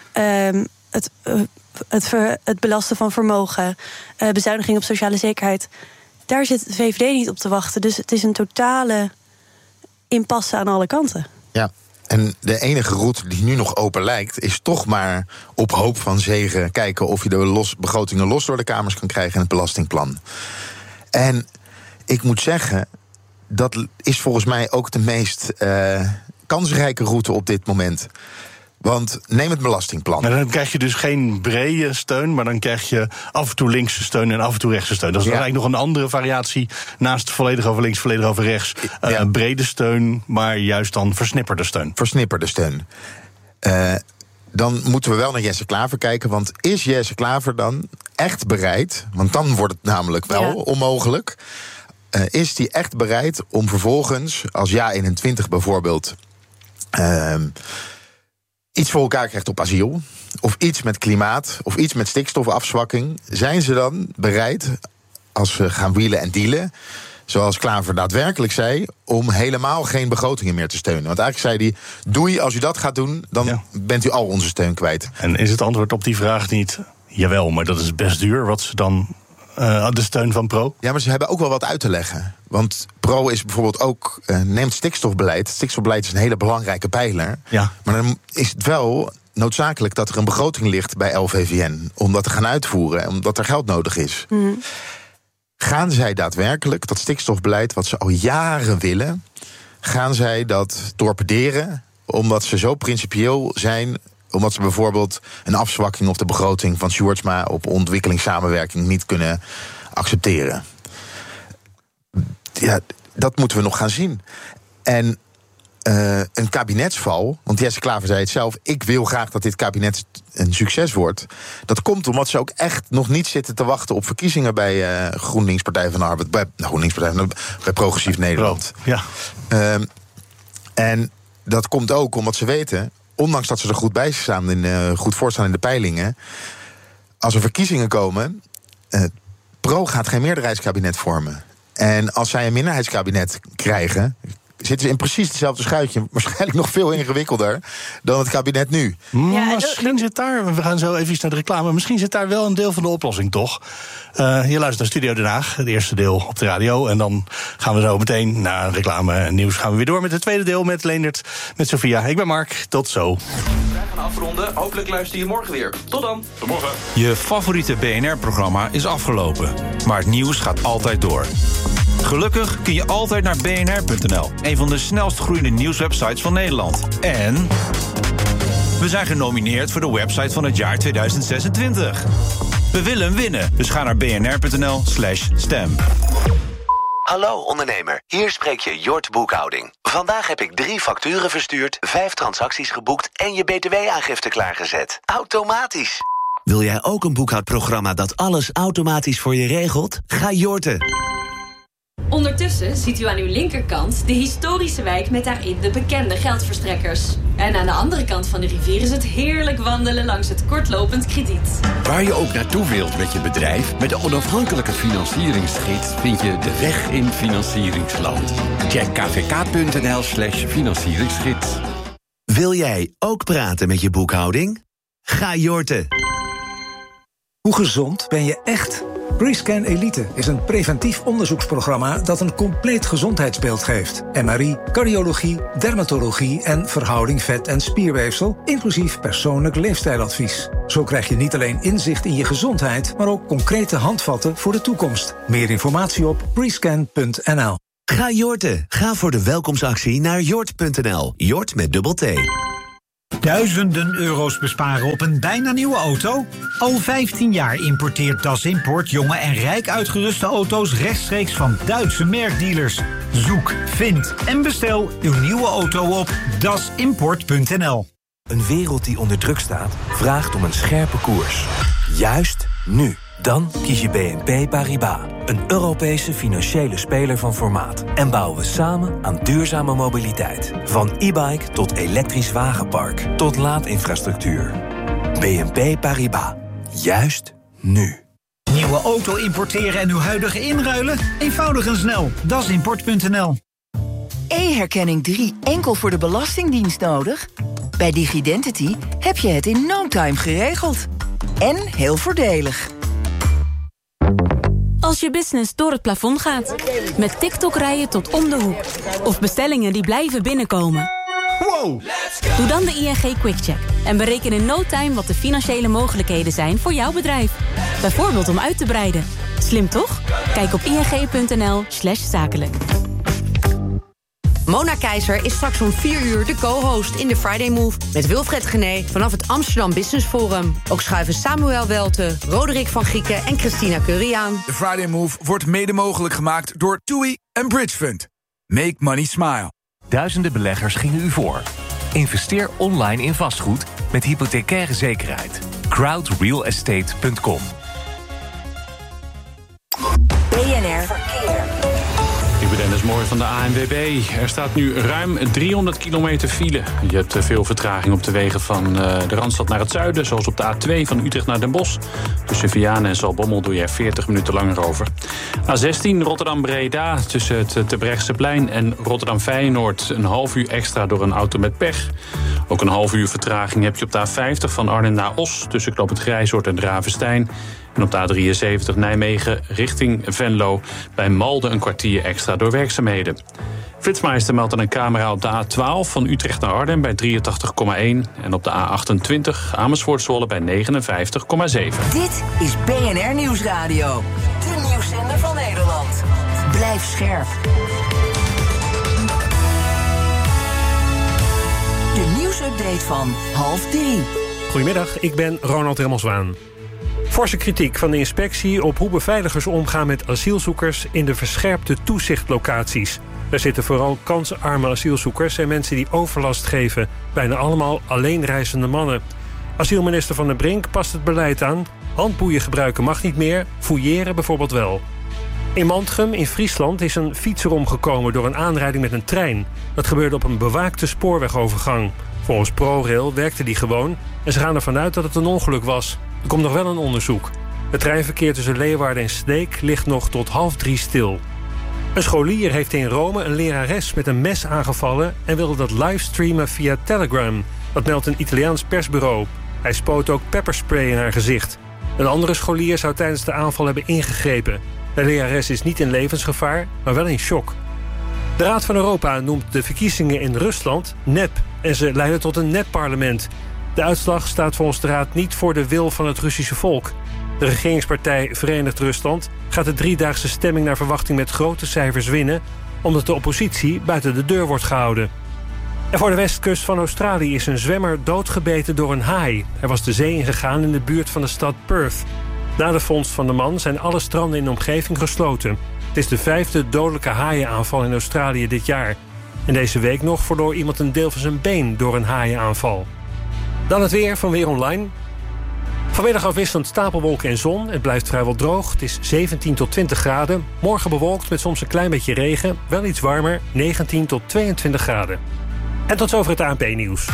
S21: Het belasten van vermogen, bezuiniging op sociale zekerheid. Daar zit de VVD niet op te wachten. Dus het is een totale impasse aan alle kanten.
S22: Ja, en de enige route die nu nog open lijkt, is toch maar op hoop van zegen kijken of je de begrotingen los door de Kamers kan krijgen in het belastingplan. En ik moet zeggen, dat is volgens mij ook de meest kansrijke route op dit moment. Want neem het belastingplan.
S20: Maar dan krijg je dus geen brede steun, maar dan krijg je af en toe linkse steun en af en toe rechtse steun. Dat is eigenlijk nog een andere variatie naast volledig over links, volledig over rechts. Brede steun, maar juist dan versnipperde steun.
S22: Versnipperde steun. Dan moeten we wel naar Jesse Klaver kijken, want is Jesse Klaver dan echt bereid, want dan wordt het namelijk wel onmogelijk, is die echt bereid om vervolgens, als Ja21 bijvoorbeeld iets voor elkaar krijgt op asiel, of iets met klimaat, of iets met stikstofafzwakking, zijn ze dan bereid, als we gaan wielen en dealen, zoals Klaver daadwerkelijk zei, om helemaal geen begrotingen meer te steunen? Want eigenlijk zei hij, doei, als u dat gaat doen, dan bent u al onze steun kwijt.
S20: En is het antwoord op die vraag niet, jawel, maar dat is best duur, wat ze dan de steun van Pro?
S22: Ja, maar ze hebben ook wel wat uit te leggen. Want Pro is bijvoorbeeld ook, neemt stikstofbeleid. Stikstofbeleid is een hele belangrijke pijler. Ja. Maar dan is het wel noodzakelijk dat er een begroting ligt bij LVVN om dat te gaan uitvoeren, omdat er geld nodig is. Mm. Gaan zij daadwerkelijk dat stikstofbeleid, wat ze al jaren willen, gaan zij dat torpederen, omdat ze zo principieel zijn, omdat ze bijvoorbeeld een afzwakking op de begroting van Sjoerdsma op ontwikkelingssamenwerking niet kunnen accepteren? Ja, dat moeten we nog gaan zien. En een kabinetsval, want Jesse Klaver zei het zelf, ik wil graag dat dit kabinet een succes wordt. Dat komt omdat ze ook echt nog niet zitten te wachten op verkiezingen bij GroenLinks Partij van de Arbeid, bij Progressief Nederland. Ja. En dat komt ook omdat ze weten, ondanks dat ze er goed bij staan, goed voor staan in de peilingen, als er verkiezingen komen, Pro gaat geen meerderheidskabinet vormen. En als zij een minderheidskabinet krijgen, zitten ze in precies hetzelfde schuitje, waarschijnlijk nog veel ingewikkelder dan het kabinet nu.
S20: Ja, misschien zit daar, we gaan zo even naar de reclame, misschien zit daar wel een deel van de oplossing, toch? Je luistert naar Studio Den Haag, het eerste deel op de radio, en dan gaan we zo meteen naar reclame en nieuws gaan we weer door met het tweede deel met Leendert, met Sophia. Ik ben Mark, tot zo.
S1: Wij gaan afronden, hopelijk luister je morgen weer. Tot dan.
S7: Tot morgen.
S1: Je favoriete BNR-programma is afgelopen, maar het nieuws gaat altijd door. Gelukkig kun je altijd naar bnr.nl, een van de snelst groeiende nieuwswebsites van Nederland. En we zijn genomineerd voor de website van het jaar 2026. We willen hem winnen, dus ga naar bnr.nl/stem.
S2: Hallo ondernemer, hier spreek je Jort Boekhouding. Vandaag heb ik 3 facturen verstuurd, 5 transacties geboekt en je btw-aangifte klaargezet. Automatisch.
S23: Wil jij ook een boekhoudprogramma dat alles automatisch voor je regelt? Ga Jorten.
S3: Ondertussen ziet u aan uw linkerkant de historische wijk met daarin de bekende geldverstrekkers. En aan de andere kant van de rivier is het heerlijk wandelen langs het kortlopend krediet.
S4: Waar je ook naartoe wilt met je bedrijf, met de onafhankelijke financieringsgids vind je de weg in financieringsland. Check kvk.nl/financieringsgids.
S2: Wil jij ook praten met je boekhouding? Ga Jorten.
S23: Hoe gezond ben je echt? Prescan Elite is een preventief onderzoeksprogramma dat een compleet gezondheidsbeeld geeft. MRI, cardiologie, dermatologie en verhouding vet- en spierweefsel, inclusief persoonlijk leefstijladvies. Zo krijg je niet alleen inzicht in je gezondheid, maar ook concrete handvatten voor de toekomst. Meer informatie op prescan.nl.
S2: Ga Jorten. Ga voor de welkomstactie naar jort.nl. Jort met dubbel T.
S24: Duizenden euro's besparen op een bijna nieuwe auto? Al 15 jaar importeert Das Import jonge en rijk uitgeruste auto's rechtstreeks van Duitse merkdealers. Zoek, vind en bestel uw nieuwe auto op dasimport.nl.
S25: Een wereld die onder druk staat, vraagt om een scherpe koers. Juist nu. Dan kies je BNP Paribas, een Europese financiële speler van formaat. En bouwen we samen aan duurzame mobiliteit. Van e-bike tot elektrisch wagenpark, tot laadinfrastructuur. BNP Paribas. Juist nu.
S24: Nieuwe auto importeren en uw huidige inruilen? Eenvoudig en snel. dasimport.nl.
S11: E-herkenning 3 enkel voor de Belastingdienst nodig? Bij DigiDentity heb je het in no time geregeld. En heel voordelig.
S26: Als je business door het plafond gaat. Met TikTok rijden tot om de hoek. Of bestellingen die blijven binnenkomen.
S24: Wow!
S26: Doe dan de ING QuickCheck. En bereken in no time wat de financiële mogelijkheden zijn voor jouw bedrijf. Bijvoorbeeld om uit te breiden. Slim toch? Kijk op ing.nl/zakelijk.
S27: Mona Keizer is straks om 4 uur de co-host in de Friday Move... met Wilfred Gené vanaf het Amsterdam Business Forum. Ook schuiven Samuel Welte, Roderick van Gieken en Christina Curry aan.
S28: De Friday Move wordt mede mogelijk gemaakt door TUI en Bridge Fund. Make money smile.
S29: Duizenden beleggers gingen u voor. Investeer online in vastgoed met hypothecaire zekerheid. crowdrealestate.com.
S11: BNR Verkeer.
S12: Ik ben Dennis Mooi van de ANWB. Er staat nu ruim 300 kilometer file. Je hebt veel vertraging op de wegen van de Randstad naar het zuiden... zoals op de A2 van Utrecht naar Den Bosch. Tussen Vianen en Zaltbommel doe je er 40 minuten langer over. A16 Rotterdam-Breda tussen het Terbrechtseplein en Rotterdam-Feyenoord... een half uur extra door een auto met pech. Ook een half uur vertraging heb je op de A50 van Arnhem naar Os... tussen Knoop het Grijzoord en Dravenstein... En op de A73 Nijmegen richting Venlo bij Malden een kwartier extra door werkzaamheden. Flitsmeister meldt een camera op de A12 van Utrecht naar Arnhem bij 83,1... en op de A28 Amersfoort-Zwolle bij 59,7.
S11: Dit is BNR Nieuwsradio. De nieuwszender van Nederland. Blijf scherp. De nieuwsupdate van 14:30.
S13: Goedemiddag, ik ben Ronald Remmelswaan. Forse kritiek van de inspectie op hoe beveiligers omgaan met asielzoekers in de verscherpte toezichtlocaties. Daar zitten vooral kansarme asielzoekers en mensen die overlast geven. Bijna allemaal alleenreizende mannen. Asielminister Van der Brink past het beleid aan. Handboeien gebruiken mag niet meer, fouilleren bijvoorbeeld wel. In Mantrum in Friesland is een fietser omgekomen door een aanrijding met een trein. Dat gebeurde op een bewaakte spoorwegovergang. Volgens ProRail werkte die gewoon en ze gaan ervan uit dat het een ongeluk was. Er komt nog wel een onderzoek. Het treinverkeer tussen Leeuwarden en Sneek ligt nog tot 2:30 stil. Een scholier heeft in Rome een lerares met een mes aangevallen en wilde dat livestreamen via Telegram. Dat meldt een Italiaans persbureau. Hij spoot ook pepperspray in haar gezicht. Een andere scholier zou tijdens de aanval hebben ingegrepen. De lerares is niet in levensgevaar, maar wel in shock. De Raad van Europa noemt de verkiezingen in Rusland nep en ze leiden tot een nepparlement. De uitslag staat volgens de Raad niet voor de wil van het Russische volk. De regeringspartij Verenigd Rusland gaat de 3-daagse stemming naar verwachting met grote cijfers winnen, omdat de oppositie buiten de deur wordt gehouden. En voor de westkust van Australië is een zwemmer doodgebeten door een haai. Hij was de zee ingegaan in de buurt van de stad Perth. Na de vondst van de man zijn alle stranden in de omgeving gesloten. Het is de 5e dodelijke haaienaanval in Australië dit jaar. En deze week nog verloor iemand een deel van zijn been door een haaienaanval. Dan het weer van Weer Online. Vanmiddag afwisselend stapelwolken en zon. Het blijft vrijwel droog. Het is 17 tot 20 graden. Morgen bewolkt met soms een klein beetje regen. Wel iets warmer, 19 tot 22 graden. En tot zover het ANP-nieuws.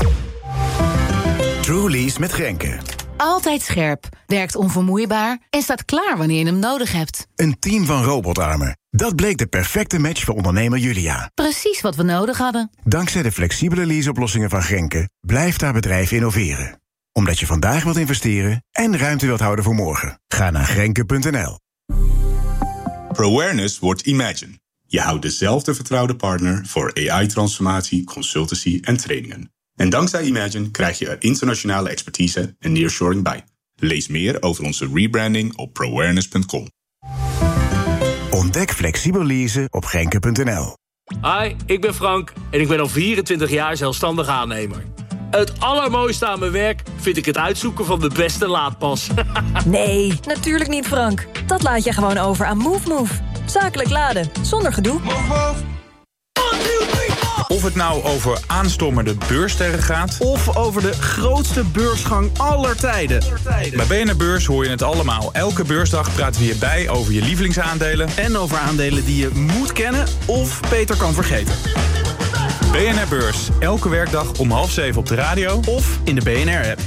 S5: Trulies met Grenke.
S6: Altijd scherp, werkt onvermoeibaar en staat klaar wanneer je hem nodig hebt.
S5: Een team van robotarmen. Dat bleek de perfecte match voor ondernemer Julia.
S6: Precies wat we nodig hadden.
S5: Dankzij de flexibele leaseoplossingen van Grenke blijft haar bedrijf innoveren. Omdat je vandaag wilt investeren en ruimte wilt houden voor morgen. Ga naar Grenke.nl.
S8: ProAwareness wordt Imagine. Je houdt dezelfde vertrouwde partner voor AI-transformatie, consultancy en trainingen. En dankzij Imagine krijg je er internationale expertise en nearshoring bij. Lees meer over onze rebranding op proawareness.com.
S5: Ontdek flexibel leasen op Grenke.nl.
S9: Hi, ik ben Frank en ik ben al 24 jaar zelfstandig aannemer. Het allermooiste aan mijn werk vind ik het uitzoeken van de beste laadpas.
S10: Nee, natuurlijk niet, Frank. Dat laat je gewoon over aan MoveMove. Zakelijk laden, zonder gedoe.
S1: Of het nou over aanstormende beurssterren gaat,
S14: of over de grootste beursgang aller tijden.
S1: Bij BNR Beurs hoor je het allemaal. Elke beursdag praten we hierbij over je lievelingsaandelen.
S14: En over aandelen die je moet kennen of beter kan vergeten.
S1: BNR Beurs, elke werkdag om 6:30 op de radio
S14: of in de BNR-app.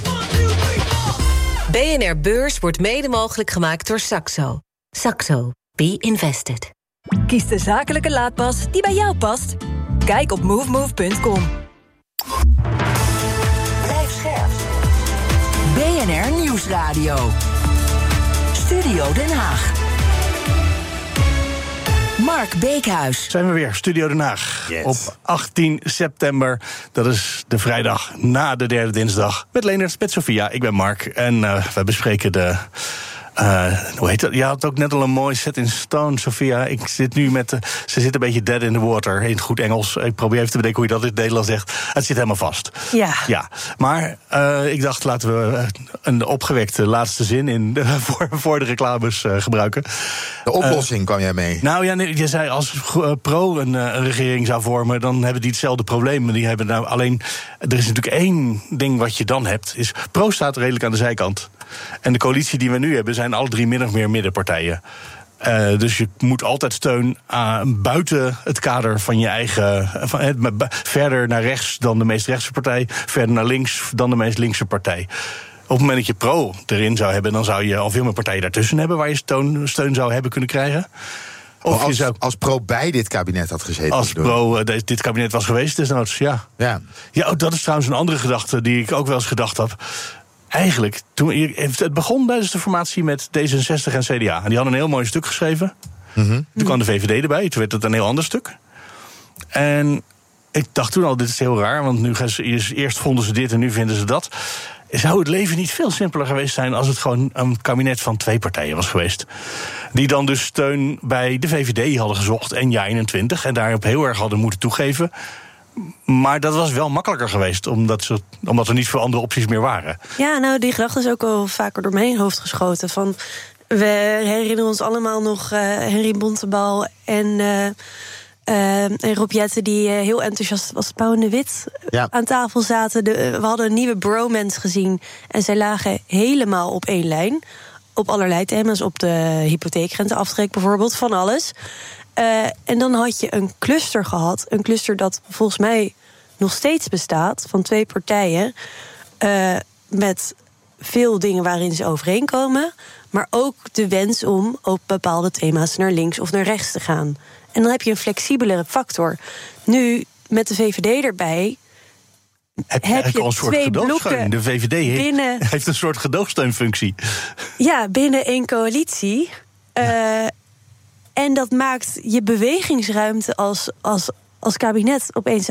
S15: BNR Beurs wordt mede mogelijk gemaakt door Saxo. Saxo. Be invested.
S10: Kies de zakelijke laadpas die bij jou past. Kijk op movemove.com.
S11: Blijf scherp. BNR Nieuwsradio. Studio Den Haag. Mark Beekhuis.
S20: Zijn we weer, Studio Den Haag. Yes. Op 18 september, dat is de vrijdag na de derde dinsdag. Met Leendert, met Sofia, ik ben Mark. En wij bespreken de... hoe heet dat? Je had ook net al een mooi set in stone, Sofia. Ik zit nu met... ze zit een beetje dead in the water, in het goed Engels. Ik probeer even te bedenken hoe je dat in het Nederlands zegt. Het zit helemaal vast. Ja. Maar ik dacht, laten we een opgewekte laatste zin voor de reclames gebruiken.
S22: De oplossing kwam jij mee.
S20: Nou ja, nee, je zei als Pro een regering zou vormen, dan hebben die hetzelfde probleem. Die hebben nou alleen... Er is natuurlijk één ding wat je dan hebt. Is Pro staat redelijk aan de zijkant. En de coalitie die we nu hebben zijn alle drie min of meer middenpartijen. Dus je moet altijd steun buiten het kader van je eigen... verder naar rechts dan de meest rechtse partij. Verder naar links dan de meest linkse partij. Op het moment dat je Pro erin zou hebben, dan zou je al veel meer partijen daartussen hebben waar je steun zou hebben kunnen krijgen.
S22: Of als Pro bij dit kabinet had gezeten.
S20: Als Pro dit kabinet was geweest, desnoods, ja. Ja, dat is trouwens een andere gedachte die ik ook wel eens gedacht heb. Eigenlijk, het begon tijdens de formatie met D66 en CDA. En die hadden een heel mooi stuk geschreven. Mm-hmm. Toen kwam de VVD erbij, toen werd het een heel ander stuk. En ik dacht toen al, dit is heel raar, want nu eerst vonden ze dit en nu vinden ze dat. Zou het leven niet veel simpeler geweest zijn als het gewoon een kabinet van 2 partijen was geweest? Die dan dus steun bij de VVD hadden gezocht en JA21 en daarop heel erg hadden moeten toegeven. Maar dat was wel makkelijker geweest, omdat er niet veel andere opties meer waren.
S21: Ja, nou, die gedachte is ook wel vaker door mijn hoofd geschoten. Van, we herinneren ons allemaal nog Henry Bontebal en Rob Jetten, die heel enthousiast was. Pauw en de Wit aan tafel zaten. We hadden een nieuwe bromance gezien. En zij lagen helemaal op één lijn. Op allerlei thema's. Op de hypotheekrenteaftrek bijvoorbeeld. Van alles. En dan had je een cluster gehad. Een cluster dat volgens mij nog steeds bestaat. Van 2 partijen. Met veel dingen waarin ze overeenkomen. Maar ook de wens om op bepaalde thema's naar links of naar rechts te gaan. En dan heb je een flexibelere factor. Nu, met de VVD erbij, heb je
S20: al een soort
S21: 2 blokken.
S20: De VVD heeft een soort gedoogsteunfunctie. Ja,
S21: binnen 1 coalitie. En dat maakt je bewegingsruimte als kabinet opeens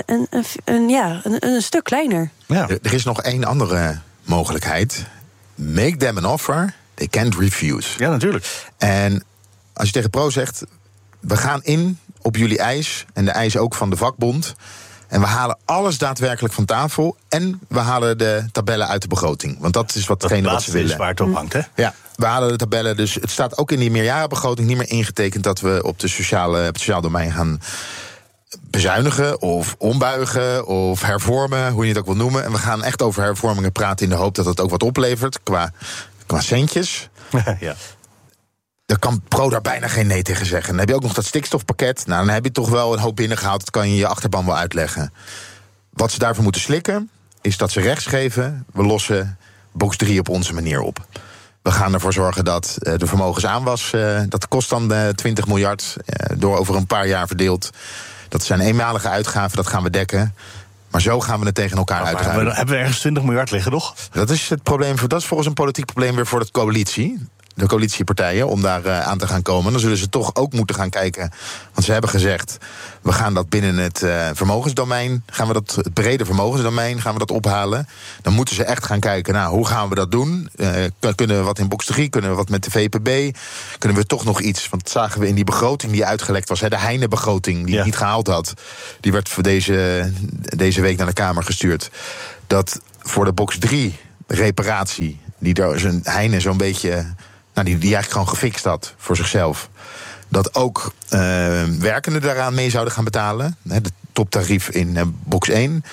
S21: een stuk kleiner.
S22: Ja. Er is nog 1 andere mogelijkheid. Make them an offer, they can't refuse.
S20: Ja, natuurlijk.
S22: En als je tegen Pro zegt, we gaan in op jullie eis, en de eis ook van de vakbond, en we halen alles daadwerkelijk van tafel, en we halen de tabellen uit de begroting. Want dat is wat ze willen.
S20: Is waar het op hangt, hè?
S22: Ja, we halen de tabellen, dus het staat ook in die meerjarenbegroting niet meer ingetekend dat we op het sociaal domein gaan bezuinigen of ombuigen of hervormen, hoe je het ook wil noemen. En we gaan echt over hervormingen praten in de hoop dat het ook wat oplevert qua centjes.
S20: Ja.
S22: Dan kan Pro daar bijna geen nee tegen zeggen. Dan heb je ook nog dat stikstofpakket. Nou, dan heb je toch wel een hoop binnengehaald. Dat kan je je achterban wel uitleggen. Wat ze daarvoor moeten slikken, is dat ze rechts geven. We lossen box 3 op onze manier op. We gaan ervoor zorgen dat de vermogensaanwas, dat kost dan 20 miljard... door over een paar jaar verdeeld. Dat zijn eenmalige uitgaven, dat gaan we dekken. Maar zo gaan we het tegen elkaar uitruilen.
S20: Hebben we ergens 20 miljard liggen, toch?
S22: Dat is het probleem. Dat is volgens een politiek probleem weer voor de coalitie. De coalitiepartijen, om daar aan te gaan komen. Dan zullen ze toch ook moeten gaan kijken. Want ze hebben gezegd, we gaan dat binnen het vermogensdomein... het brede vermogensdomein, gaan we dat ophalen. Dan moeten ze echt gaan kijken, nou, hoe gaan we dat doen? Kunnen we wat in box 3, kunnen we wat met de VPB? Kunnen we toch nog iets? Want dat zagen we in die begroting die uitgelekt was. De Heine-begroting, die niet gehaald had. Die werd voor deze week naar de Kamer gestuurd. Dat voor de box 3 reparatie, die daar zijn Heine zo'n beetje... die eigenlijk gewoon gefixt had voor zichzelf. Dat ook werkenden daaraan mee zouden gaan betalen. De toptarief in box 1.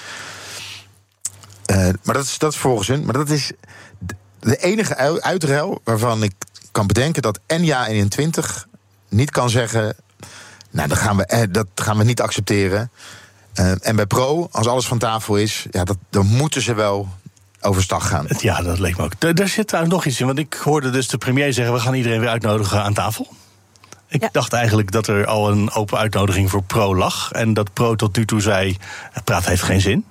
S22: Maar dat is volgens hun. Maar dat is de enige uitruil waarvan ik kan bedenken dat NJA21 niet kan zeggen... nou, dat gaan we niet accepteren. En bij Pro, als alles van tafel is... dan moeten ze wel... overstag gaan.
S20: Ja, dat leek me ook. Daar zit trouwens nog iets in. Want ik hoorde dus de premier zeggen... we gaan iedereen weer uitnodigen aan tafel. Ik dacht eigenlijk dat er al een open uitnodiging voor Pro lag. En dat Pro tot nu toe zei... het praten heeft geen zin.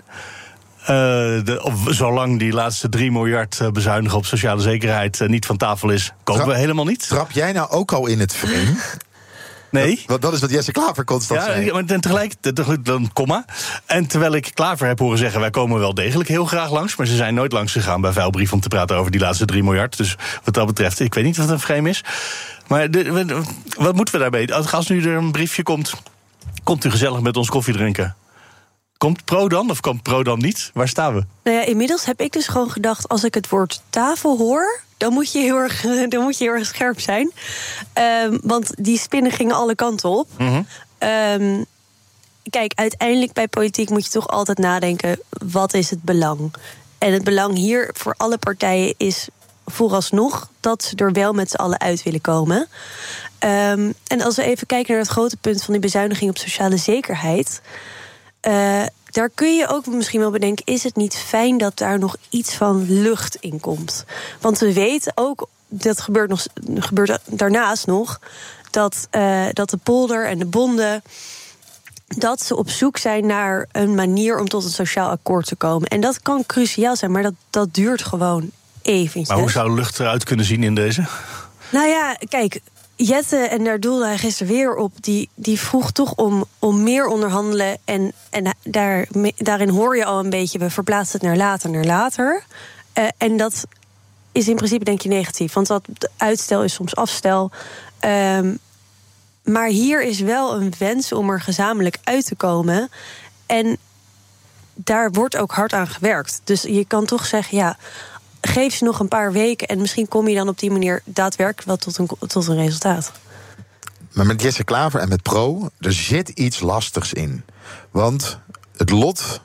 S20: Zolang die laatste 3 miljard bezuinigen op sociale zekerheid... niet van tafel is, komen we helemaal niet.
S22: Trap jij nou ook al in het frame?
S20: Nee.
S22: Want dat is wat Jesse Klaver constant zei.
S20: Ja, maar tegelijk, dan komma. En terwijl ik Klaver heb horen zeggen... wij komen wel degelijk heel graag langs... maar ze zijn nooit langs gegaan bij Vuilbrief... om te praten over die laatste 3 miljard. Dus wat dat betreft, ik weet niet wat een frame is. Maar wat moeten we daarmee? Als nu er een briefje komt u gezellig met ons koffie drinken. Komt Pro dan of komt Pro dan niet? Waar staan we?
S21: Nou ja, inmiddels heb ik dus gewoon gedacht... als ik het woord tafel hoor... dan moet je heel erg scherp zijn. Want die spinnen gingen alle kanten op. Mm-hmm. Kijk, uiteindelijk bij politiek moet je toch altijd nadenken... wat is het belang? En het belang hier voor alle partijen is vooralsnog... dat ze er wel met z'n allen uit willen komen. En als we even kijken naar het grote punt... van die bezuiniging op sociale zekerheid... daar kun je ook misschien wel bedenken... is het niet fijn dat daar nog iets van lucht in komt? Want we weten ook, dat gebeurt daarnaast nog... dat de polder en de bonden... dat ze op zoek zijn naar een manier om tot een sociaal akkoord te komen. En dat kan cruciaal zijn, maar dat duurt gewoon eventjes.
S20: Maar hoe zou lucht eruit kunnen zien in deze?
S21: Nou ja, kijk... Jette, en daar doelde hij gisteren weer op... die vroeg toch om meer onderhandelen. En daarin hoor je al een beetje... we verplaatsen het naar later. En dat is in principe denk je negatief. Want dat uitstel is soms afstel. Maar hier is wel een wens om er gezamenlijk uit te komen. En daar wordt ook hard aan gewerkt. Dus je kan toch zeggen... ja. Geef ze nog een paar weken en misschien kom je dan op die manier daadwerkelijk wel tot een resultaat.
S22: Maar met Jesse Klaver en met Pro, er zit iets lastigs in. Want het lot...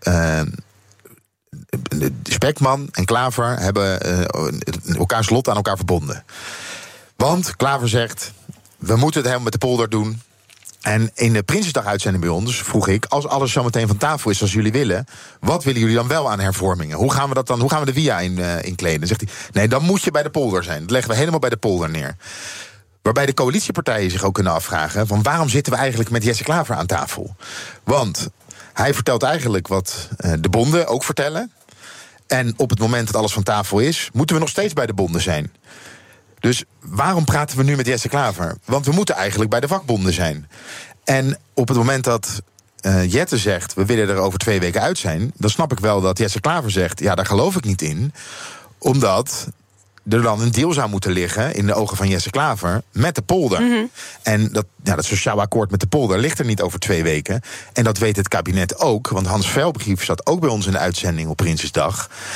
S22: Spekman en Klaver hebben elkaars lot aan elkaar verbonden. Want Klaver zegt, we moeten het helemaal met de polder doen... En in de Prinsjesdag-uitzending bij ons vroeg ik... als alles zo meteen van tafel is zoals jullie willen... wat willen jullie dan wel aan hervormingen? Hoe gaan we dat dan? Hoe gaan we de via inkleden? Dan zegt hij, nee, dan moet je bij de polder zijn. Dat leggen we helemaal bij de polder neer. Waarbij de coalitiepartijen zich ook kunnen afvragen... van waarom zitten we eigenlijk met Jesse Klaver aan tafel? Want hij vertelt eigenlijk wat de bonden ook vertellen. En op het moment dat alles van tafel is... moeten we nog steeds bij de bonden zijn. Dus waarom praten we nu met Jesse Klaver? Want we moeten eigenlijk bij de vakbonden zijn. En op het moment dat Jette zegt... we willen er over 2 weken uit zijn... dan snap ik wel dat Jesse Klaver zegt... ja, daar geloof ik niet in. Omdat er dan een deal zou moeten liggen... in de ogen van Jesse Klaver met de polder. Mm-hmm. En dat sociaal akkoord met de polder ligt er niet over 2 weken. En dat weet het kabinet ook. Want Hans Velbrief zat ook bij ons in de uitzending op Prinsjesdag...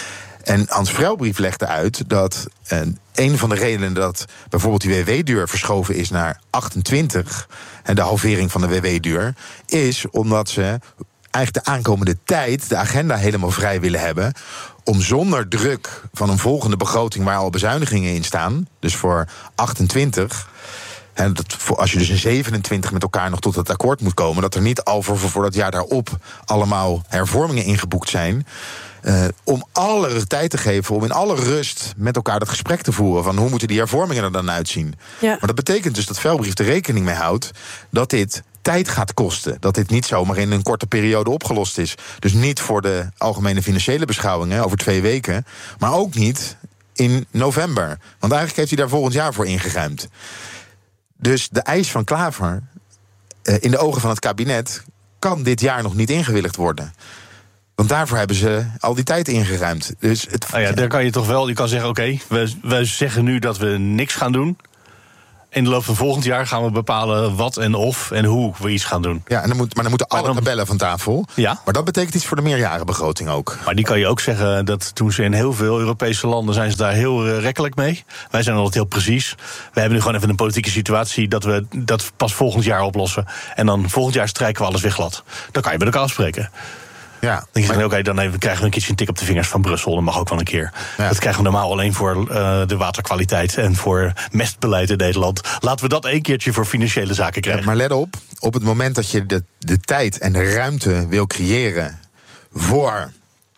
S22: En Hans Vrijlbrief legde uit dat een van de redenen dat bijvoorbeeld die WW-duur verschoven is naar 28... en de halvering van de WW-duur, is omdat ze eigenlijk de aankomende tijd de agenda helemaal vrij willen hebben om zonder druk van een volgende begroting waar al bezuinigingen in staan, dus voor 28... En als je dus in 27 met elkaar nog tot het akkoord moet komen, dat er niet al voor dat jaar daarop allemaal hervormingen ingeboekt zijn. Om alle tijd te geven, om in alle rust met elkaar dat gesprek te voeren van hoe moeten die hervormingen er dan uitzien. Ja. Maar dat betekent dus dat Vrijlbrief er rekening mee houdt dat dit tijd gaat kosten. Dat dit niet zomaar in een korte periode opgelost is. Dus niet voor de algemene financiële beschouwingen over 2 weken, maar ook niet in november. Want eigenlijk heeft hij daar volgend jaar voor ingeruimd. Dus de eis van Klaver, in de ogen van het kabinet, kan dit jaar nog niet ingewilligd worden. Want daarvoor hebben ze al die tijd ingeruimd. Dus
S20: daar kan je toch wel, je kan zeggen, oké, we zeggen nu dat we niks gaan doen. In de loop van volgend jaar gaan we bepalen wat en of en hoe we iets gaan doen.
S22: Ja, maar dan moeten alle tabellen van tafel. Ja. Maar dat betekent iets voor de meerjarenbegroting ook.
S20: Maar die kan je ook zeggen dat toen ze in heel veel Europese landen zijn ze daar heel rekkelijk mee. Wij zijn altijd heel precies. We hebben nu gewoon even een politieke situatie dat we dat pas volgend jaar oplossen. En dan volgend jaar strijken we alles weer glad. Dan kan je met elkaar afspreken.
S22: Ja,
S20: dan krijgen we een keertje een tik op de vingers van Brussel. Dat mag ook wel een keer. Ja. Dat krijgen we normaal alleen voor de waterkwaliteit en voor mestbeleid in Nederland. Laten we dat 1 keertje voor financiële zaken krijgen.
S22: Ja, maar let op het moment dat je de tijd en de ruimte wil creëren voor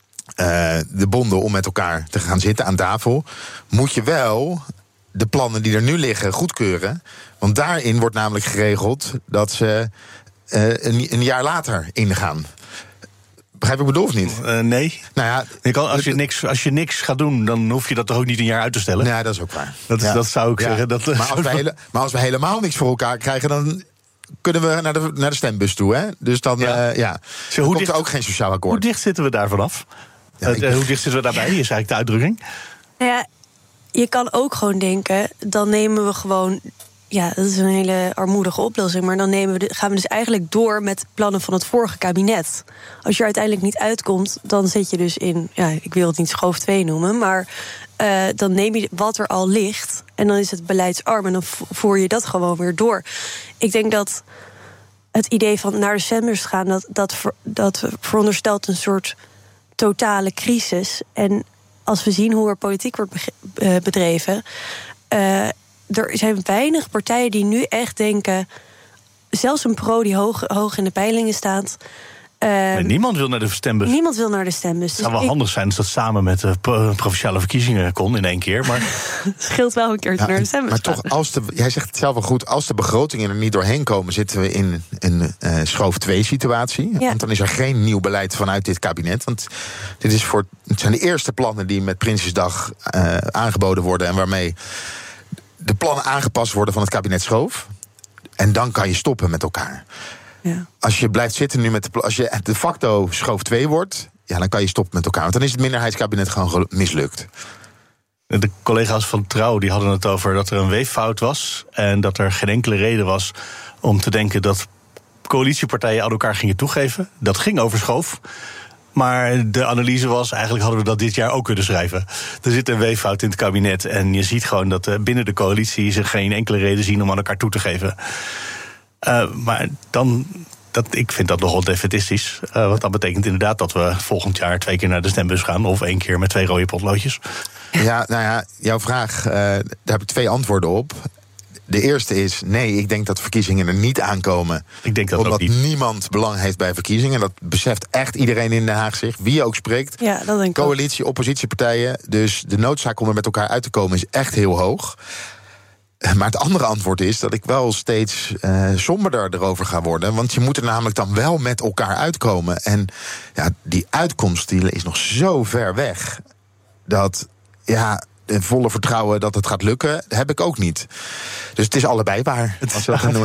S22: de bonden om met elkaar te gaan zitten aan tafel, moet je wel de plannen die er nu liggen goedkeuren. Want daarin wordt namelijk geregeld dat ze een jaar later ingaan. Begrijp ik bedoel of niet?
S20: Nee.
S22: Nou ja,
S20: als je niks gaat doen, dan hoef je dat toch ook niet een jaar uit te stellen?
S22: Ja, dat is ook waar.
S20: Dat zou ik zeggen.
S22: Maar als we helemaal niks voor elkaar krijgen, dan kunnen we naar de stembus toe. Hè? Dus dan komt er ook geen sociaal akkoord.
S20: Hoe dicht zitten we daar vanaf? Hoe dicht zitten we daarbij, is eigenlijk de uitdrukking?
S21: Nou ja, je kan ook gewoon denken, dan nemen we gewoon. Ja, dat is een hele armoedige oplossing. Maar dan gaan we dus eigenlijk door met plannen van het vorige kabinet. Als je er uiteindelijk niet uitkomt, dan zit je dus in, ja, ik wil het niet schoof 2 noemen, maar dan neem je wat er al ligt en dan is het beleidsarm en dan voer je dat gewoon weer door. Ik denk dat het idee van naar de stembus gaan, dat veronderstelt een soort totale crisis. En als we zien hoe er politiek wordt bedreven, er zijn weinig partijen die nu echt denken, zelfs een pro die hoog in de peilingen staat.
S20: Niemand wil naar de stembus.
S21: Niemand wil naar de stembus.
S20: Het zou wel handig zijn als dat samen met de provinciale verkiezingen kon in 1 keer. Maar
S21: het scheelt wel een keertje naar de stembus.
S22: Maar toch, jij zegt het zelf wel goed, als de begrotingen er niet doorheen komen, zitten we in een schoof 2 situatie. Ja. Want dan is er geen nieuw beleid vanuit dit kabinet. Want het zijn de eerste plannen die met Prinsjesdag aangeboden worden en waarmee de plannen aangepast worden van het kabinet Schoof. En dan kan je stoppen met elkaar. Ja. Als je blijft zitten nu als je de facto schoof 2 wordt, ja, dan kan je stoppen met elkaar. Want dan is het minderheidskabinet gewoon mislukt.
S20: De collega's van Trouw die hadden het over dat er een weeffout was en dat er geen enkele reden was om te denken dat coalitiepartijen aan elkaar gingen toegeven. Dat ging over Schoof. Maar de analyse was, eigenlijk hadden we dat dit jaar ook kunnen schrijven. Er zit een weeffout in het kabinet en je ziet gewoon dat binnen de coalitie ze geen enkele reden zien om aan elkaar toe te geven. Maar dan, ik vind dat nogal defetistisch. Want dat betekent inderdaad dat we volgend jaar 2 keer naar de stembus gaan, of 1 keer met 2 rode potloodjes.
S22: Ja, nou ja, jouw vraag, daar heb ik 2 antwoorden op. De eerste is, nee, ik denk dat verkiezingen er niet aankomen.
S20: Ik denk dat
S22: omdat
S20: ook niet.
S22: Niemand belang heeft bij verkiezingen. Dat beseft echt iedereen in Den Haag zich, wie ook spreekt.
S21: Ja, dat denk ik
S22: coalitie, oppositiepartijen. Dus de noodzaak om er met elkaar uit te komen is echt heel hoog. Maar het andere antwoord is dat ik wel steeds somberder erover ga worden. Want je moet er namelijk dan wel met elkaar uitkomen. En ja, die uitkomst die is nog zo ver weg dat, ja, volle vertrouwen dat het gaat lukken, heb ik ook niet. Dus het is allebei waar.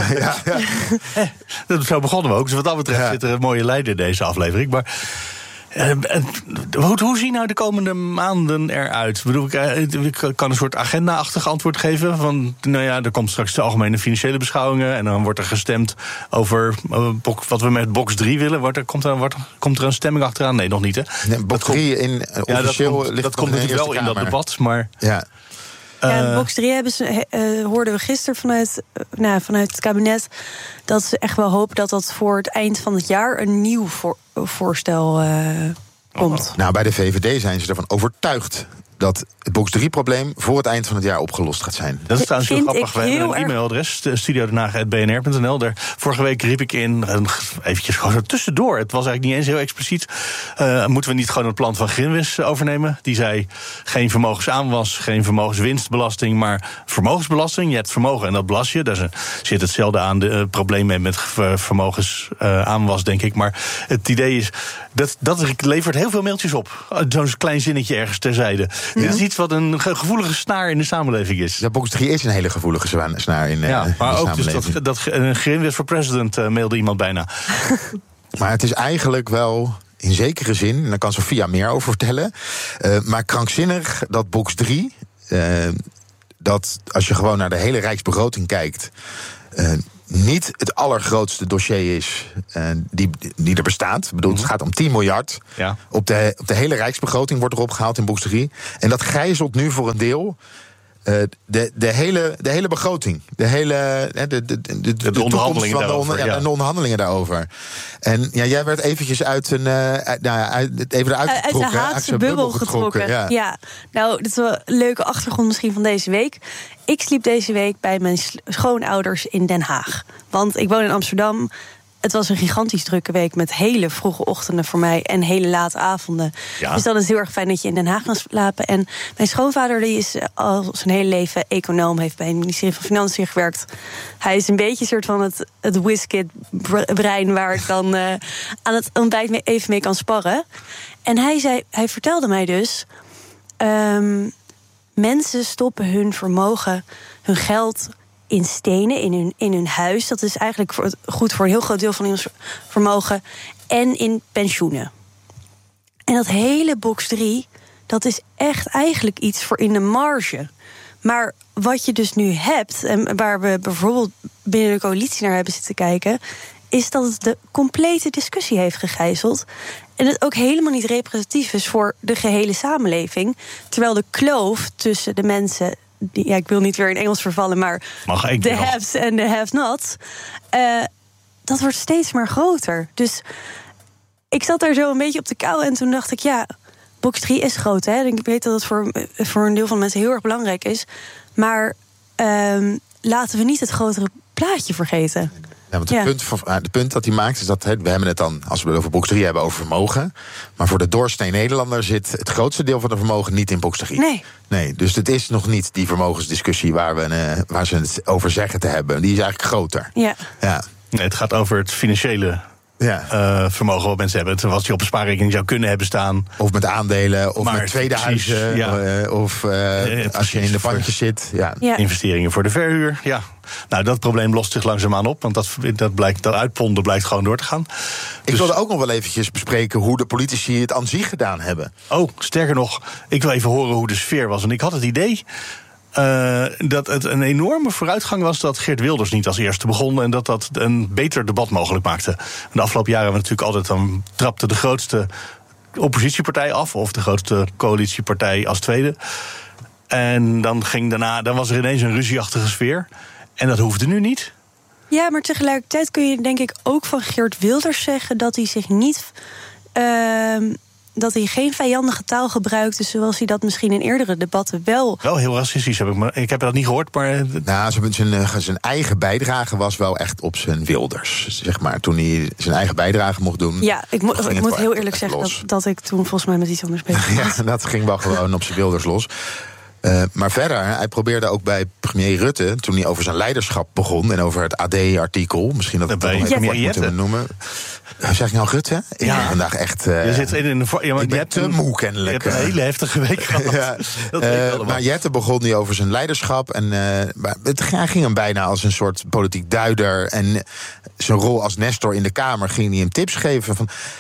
S20: Zo begonnen we ook. Dus wat dat betreft zit er een mooie lijn in deze aflevering. Maar Hoe zien nou de komende maanden eruit? Ik bedoel, ik kan een soort agenda-achtig antwoord geven. Van, nou ja, er komt straks de algemene financiële beschouwingen. En dan wordt er gestemd over wat we met box 3 willen. Komt er een stemming achteraan? Nee, nog niet, hè?
S22: Nee, box 3 in officieel
S20: dat komt natuurlijk wel in dat debat, maar...
S22: Ja.
S21: Box 3 hoorden we gisteren vanuit het kabinet dat ze echt wel hopen dat dat voor het eind van het jaar een nieuw voorstel komt.
S22: Nou, bij de VVD zijn ze ervan overtuigd dat het box 3-probleem voor het eind van het jaar opgelost gaat zijn.
S20: Dat is trouwens heel grappig. We hebben een e-mailadres, studiodenhaag@bnr.nl. Vorige week riep ik in, eventjes gewoon tussendoor. Het was eigenlijk niet eens heel expliciet. Moeten we niet gewoon het plan van Grinwis overnemen? Die zei, geen vermogensaanwas, geen vermogenswinstbelasting, maar vermogensbelasting. Je hebt vermogen en dat belast je. Daar zit hetzelfde aan de probleem mee met vermogensaanwas, denk ik. Maar het idee is, dat levert heel veel mailtjes op. Zo'n klein zinnetje ergens terzijde. Ja. Dit is iets wat een gevoelige snaar in de samenleving is.
S22: Ja, box 3 is een hele gevoelige snaar in de samenleving. Maar ook
S20: dus dat Grinwis voor president mailde iemand bijna.
S22: Maar het is eigenlijk wel in zekere zin, en daar kan Sophia meer over vertellen, maar krankzinnig dat box 3, dat als je gewoon naar de hele rijksbegroting kijkt, niet het allergrootste dossier is die er bestaat. Ik bedoel, het gaat om 10 miljard. Ja. Op de hele rijksbegroting wordt erop gehaald in box 3. En dat gijzelt nu voor een deel de hele begroting. De
S20: onderhandelingen daarover.
S21: De
S22: onderhandelingen daarover. En ja, jij werd eventjes even eruit getrokken.
S21: Uit de Haagse bubbel getrokken. Ja. Nou, dat is wel een leuke achtergrond misschien van deze week. Ik sliep deze week bij mijn schoonouders in Den Haag. Want ik woon in Amsterdam. Het was een gigantisch drukke week met hele vroege ochtenden voor mij en hele late avonden. Ja. Dus dan is het heel erg fijn dat je in Den Haag kan slapen. En mijn schoonvader die is al zijn hele leven econoom, heeft bij het ministerie van Financiën gewerkt. Hij is een beetje een soort van het WizKid-brein waar ik dan aan het ontbijt even mee kan sparren. En hij vertelde mij dus, mensen stoppen hun vermogen, hun geld in stenen, in hun huis. Dat is eigenlijk goed voor een heel groot deel van ons vermogen. En in pensioenen. En dat hele box 3, dat is echt eigenlijk iets voor in de marge. Maar wat je dus nu hebt, en waar we bijvoorbeeld binnen de coalitie naar hebben zitten kijken, is dat het de complete discussie heeft gegijzeld. En het ook helemaal niet representatief is voor de gehele samenleving. Terwijl de kloof tussen de mensen, ik wil niet weer in Engels vervallen, maar de haves en de have-nots, dat wordt steeds maar groter. Dus ik zat daar zo een beetje op de kou en toen dacht ik, ja, box 3 is groot, hè? Ik weet dat het voor een deel van de mensen heel erg belangrijk is. Maar laten we niet het grotere plaatje vergeten.
S22: Ja, want het punt dat hij maakt is dat we hebben het dan, als we het over box 3 hebben, over vermogen. Maar voor de doorsnee Nederlander zit het grootste deel van de vermogen niet in box 3. Nee, dus het is nog niet die vermogensdiscussie waar ze het over zeggen te hebben. Die is eigenlijk groter.
S21: Ja.
S20: Nee, het gaat over het financiële vermogen wat mensen hebben. Wat je op een spaarrekening zou kunnen hebben staan.
S22: Of met aandelen, of met tweede huizen. Of als je in de pandjes zit. Ja.
S20: Investeringen voor de verhuur. Ja. Nou, dat probleem lost zich langzaamaan op. Want dat uitponden blijkt gewoon door te gaan.
S22: Ik wilde ook nog wel eventjes bespreken hoe de politici het aan zich gedaan hebben.
S20: Oh, sterker nog, ik wil even horen hoe de sfeer was. En ik had het idee dat het een enorme vooruitgang was dat Geert Wilders niet als eerste begon en dat een beter debat mogelijk maakte. De afgelopen jaren hebben we natuurlijk altijd dan trapte de grootste oppositiepartij af of de grootste coalitiepartij als tweede. En dan was er ineens een ruzieachtige sfeer. En dat hoefde nu niet.
S21: Ja, maar tegelijkertijd kun je denk ik ook van Geert Wilders zeggen dat hij zich niet dat hij geen vijandige taal gebruikte, zoals hij dat misschien in eerdere debatten wel
S20: heel racistisch ik heb dat niet gehoord, maar
S22: zijn eigen bijdrage was wel echt op zijn Wilders, zeg maar, toen hij zijn eigen bijdrage mocht doen.
S21: Ja, ik moet heel eerlijk zeggen dat ik toen volgens mij met iets anders bezig was.
S22: Ja, dat ging wel gewoon op zijn Wilders los. Maar verder, hij probeerde ook bij premier Rutte, toen hij over zijn leiderschap begon en over het AD-artikel, misschien dat we het nog even moeten noemen. Zeg ik nou Rutte? Ik ben vandaag echt.
S20: Je zit
S22: ik ben te moe kennelijk.
S20: Je hebt een hele heftige week gehad.
S22: Maar Jette begon hij over zijn leiderschap. En het ging hem bijna als een soort politiek duider. En zijn rol als Nestor in de Kamer ging hij hem tips geven van,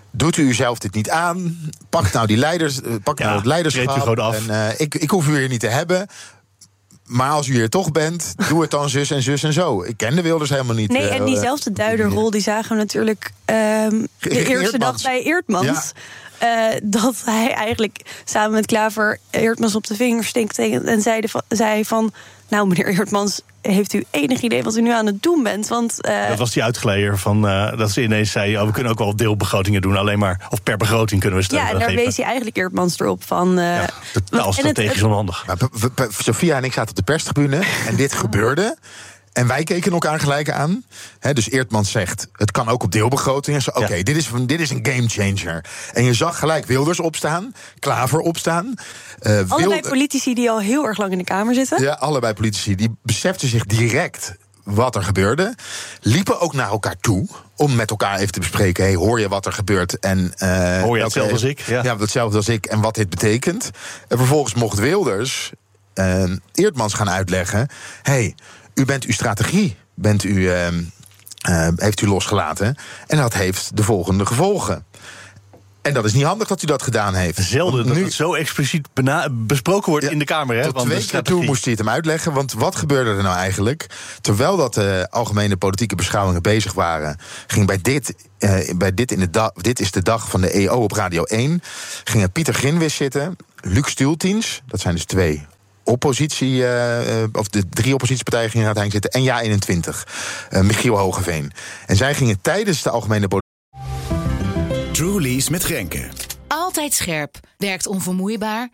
S22: Doet u uzelf dit niet aan? Pak nou die het leiderschap. En, ik hoef u hier niet te hebben. Maar als u hier toch bent, doe het dan zus en zus en zo. Ik ken de Wilders helemaal niet.
S21: Nee, en diezelfde duiderrol die zagen we natuurlijk de eerste dag bij Eertmans. Ja. Dat hij eigenlijk samen met Klaver Eertmans op de vinger stinkt en zei van... Nou, meneer Eertmans, heeft u enig idee wat u nu aan het doen bent? Want,
S20: dat was die uitgeleier van dat ze ineens zei... we kunnen ook wel deelbegrotingen doen, alleen maar... of per begroting kunnen we steun geven.
S21: Ja, en daar wees hij eigenlijk Eertmans erop van...
S20: totaal strategisch onhandig.
S22: Sophia en ik zaten op de perstribune en dit gebeurde... En wij keken elkaar gelijk aan. Dus Eertmans zegt, het kan ook op deelbegrotingen. Oké, dit is een gamechanger. En je zag gelijk Wilders opstaan, Klaver opstaan.
S21: Allebei politici die al heel erg lang in de Kamer zitten.
S22: Ja, allebei politici. Die beseften zich direct wat er gebeurde. Liepen ook naar elkaar toe om met elkaar even te bespreken... Hey, hoor je wat er gebeurt? En,
S20: hoor je hetzelfde als ik?
S22: Ja, hetzelfde als ik en wat dit betekent. En vervolgens mocht Wilders Eertmans gaan uitleggen... Hey, u bent uw strategie, heeft u losgelaten. En dat heeft de volgende gevolgen. En dat is niet handig dat u dat gedaan heeft.
S20: Zelden dat het zo expliciet besproken wordt in de Kamer. Hè?
S22: Tot 2 keer toe moest hij het hem uitleggen. Want wat gebeurde er nou eigenlijk? Terwijl dat de algemene politieke beschouwingen bezig waren... ging dit is de dag van de EO op Radio 1... gingen Pieter Grinwis zitten, Luc Stultiens... dat zijn dus 2... of de 3 oppositiepartijen gingen uiteindelijk zitten... en Ja21, Michiel Hogeveen. En zij gingen tijdens de algemene
S5: Truly's met Grenke.
S6: Altijd scherp, werkt onvermoeibaar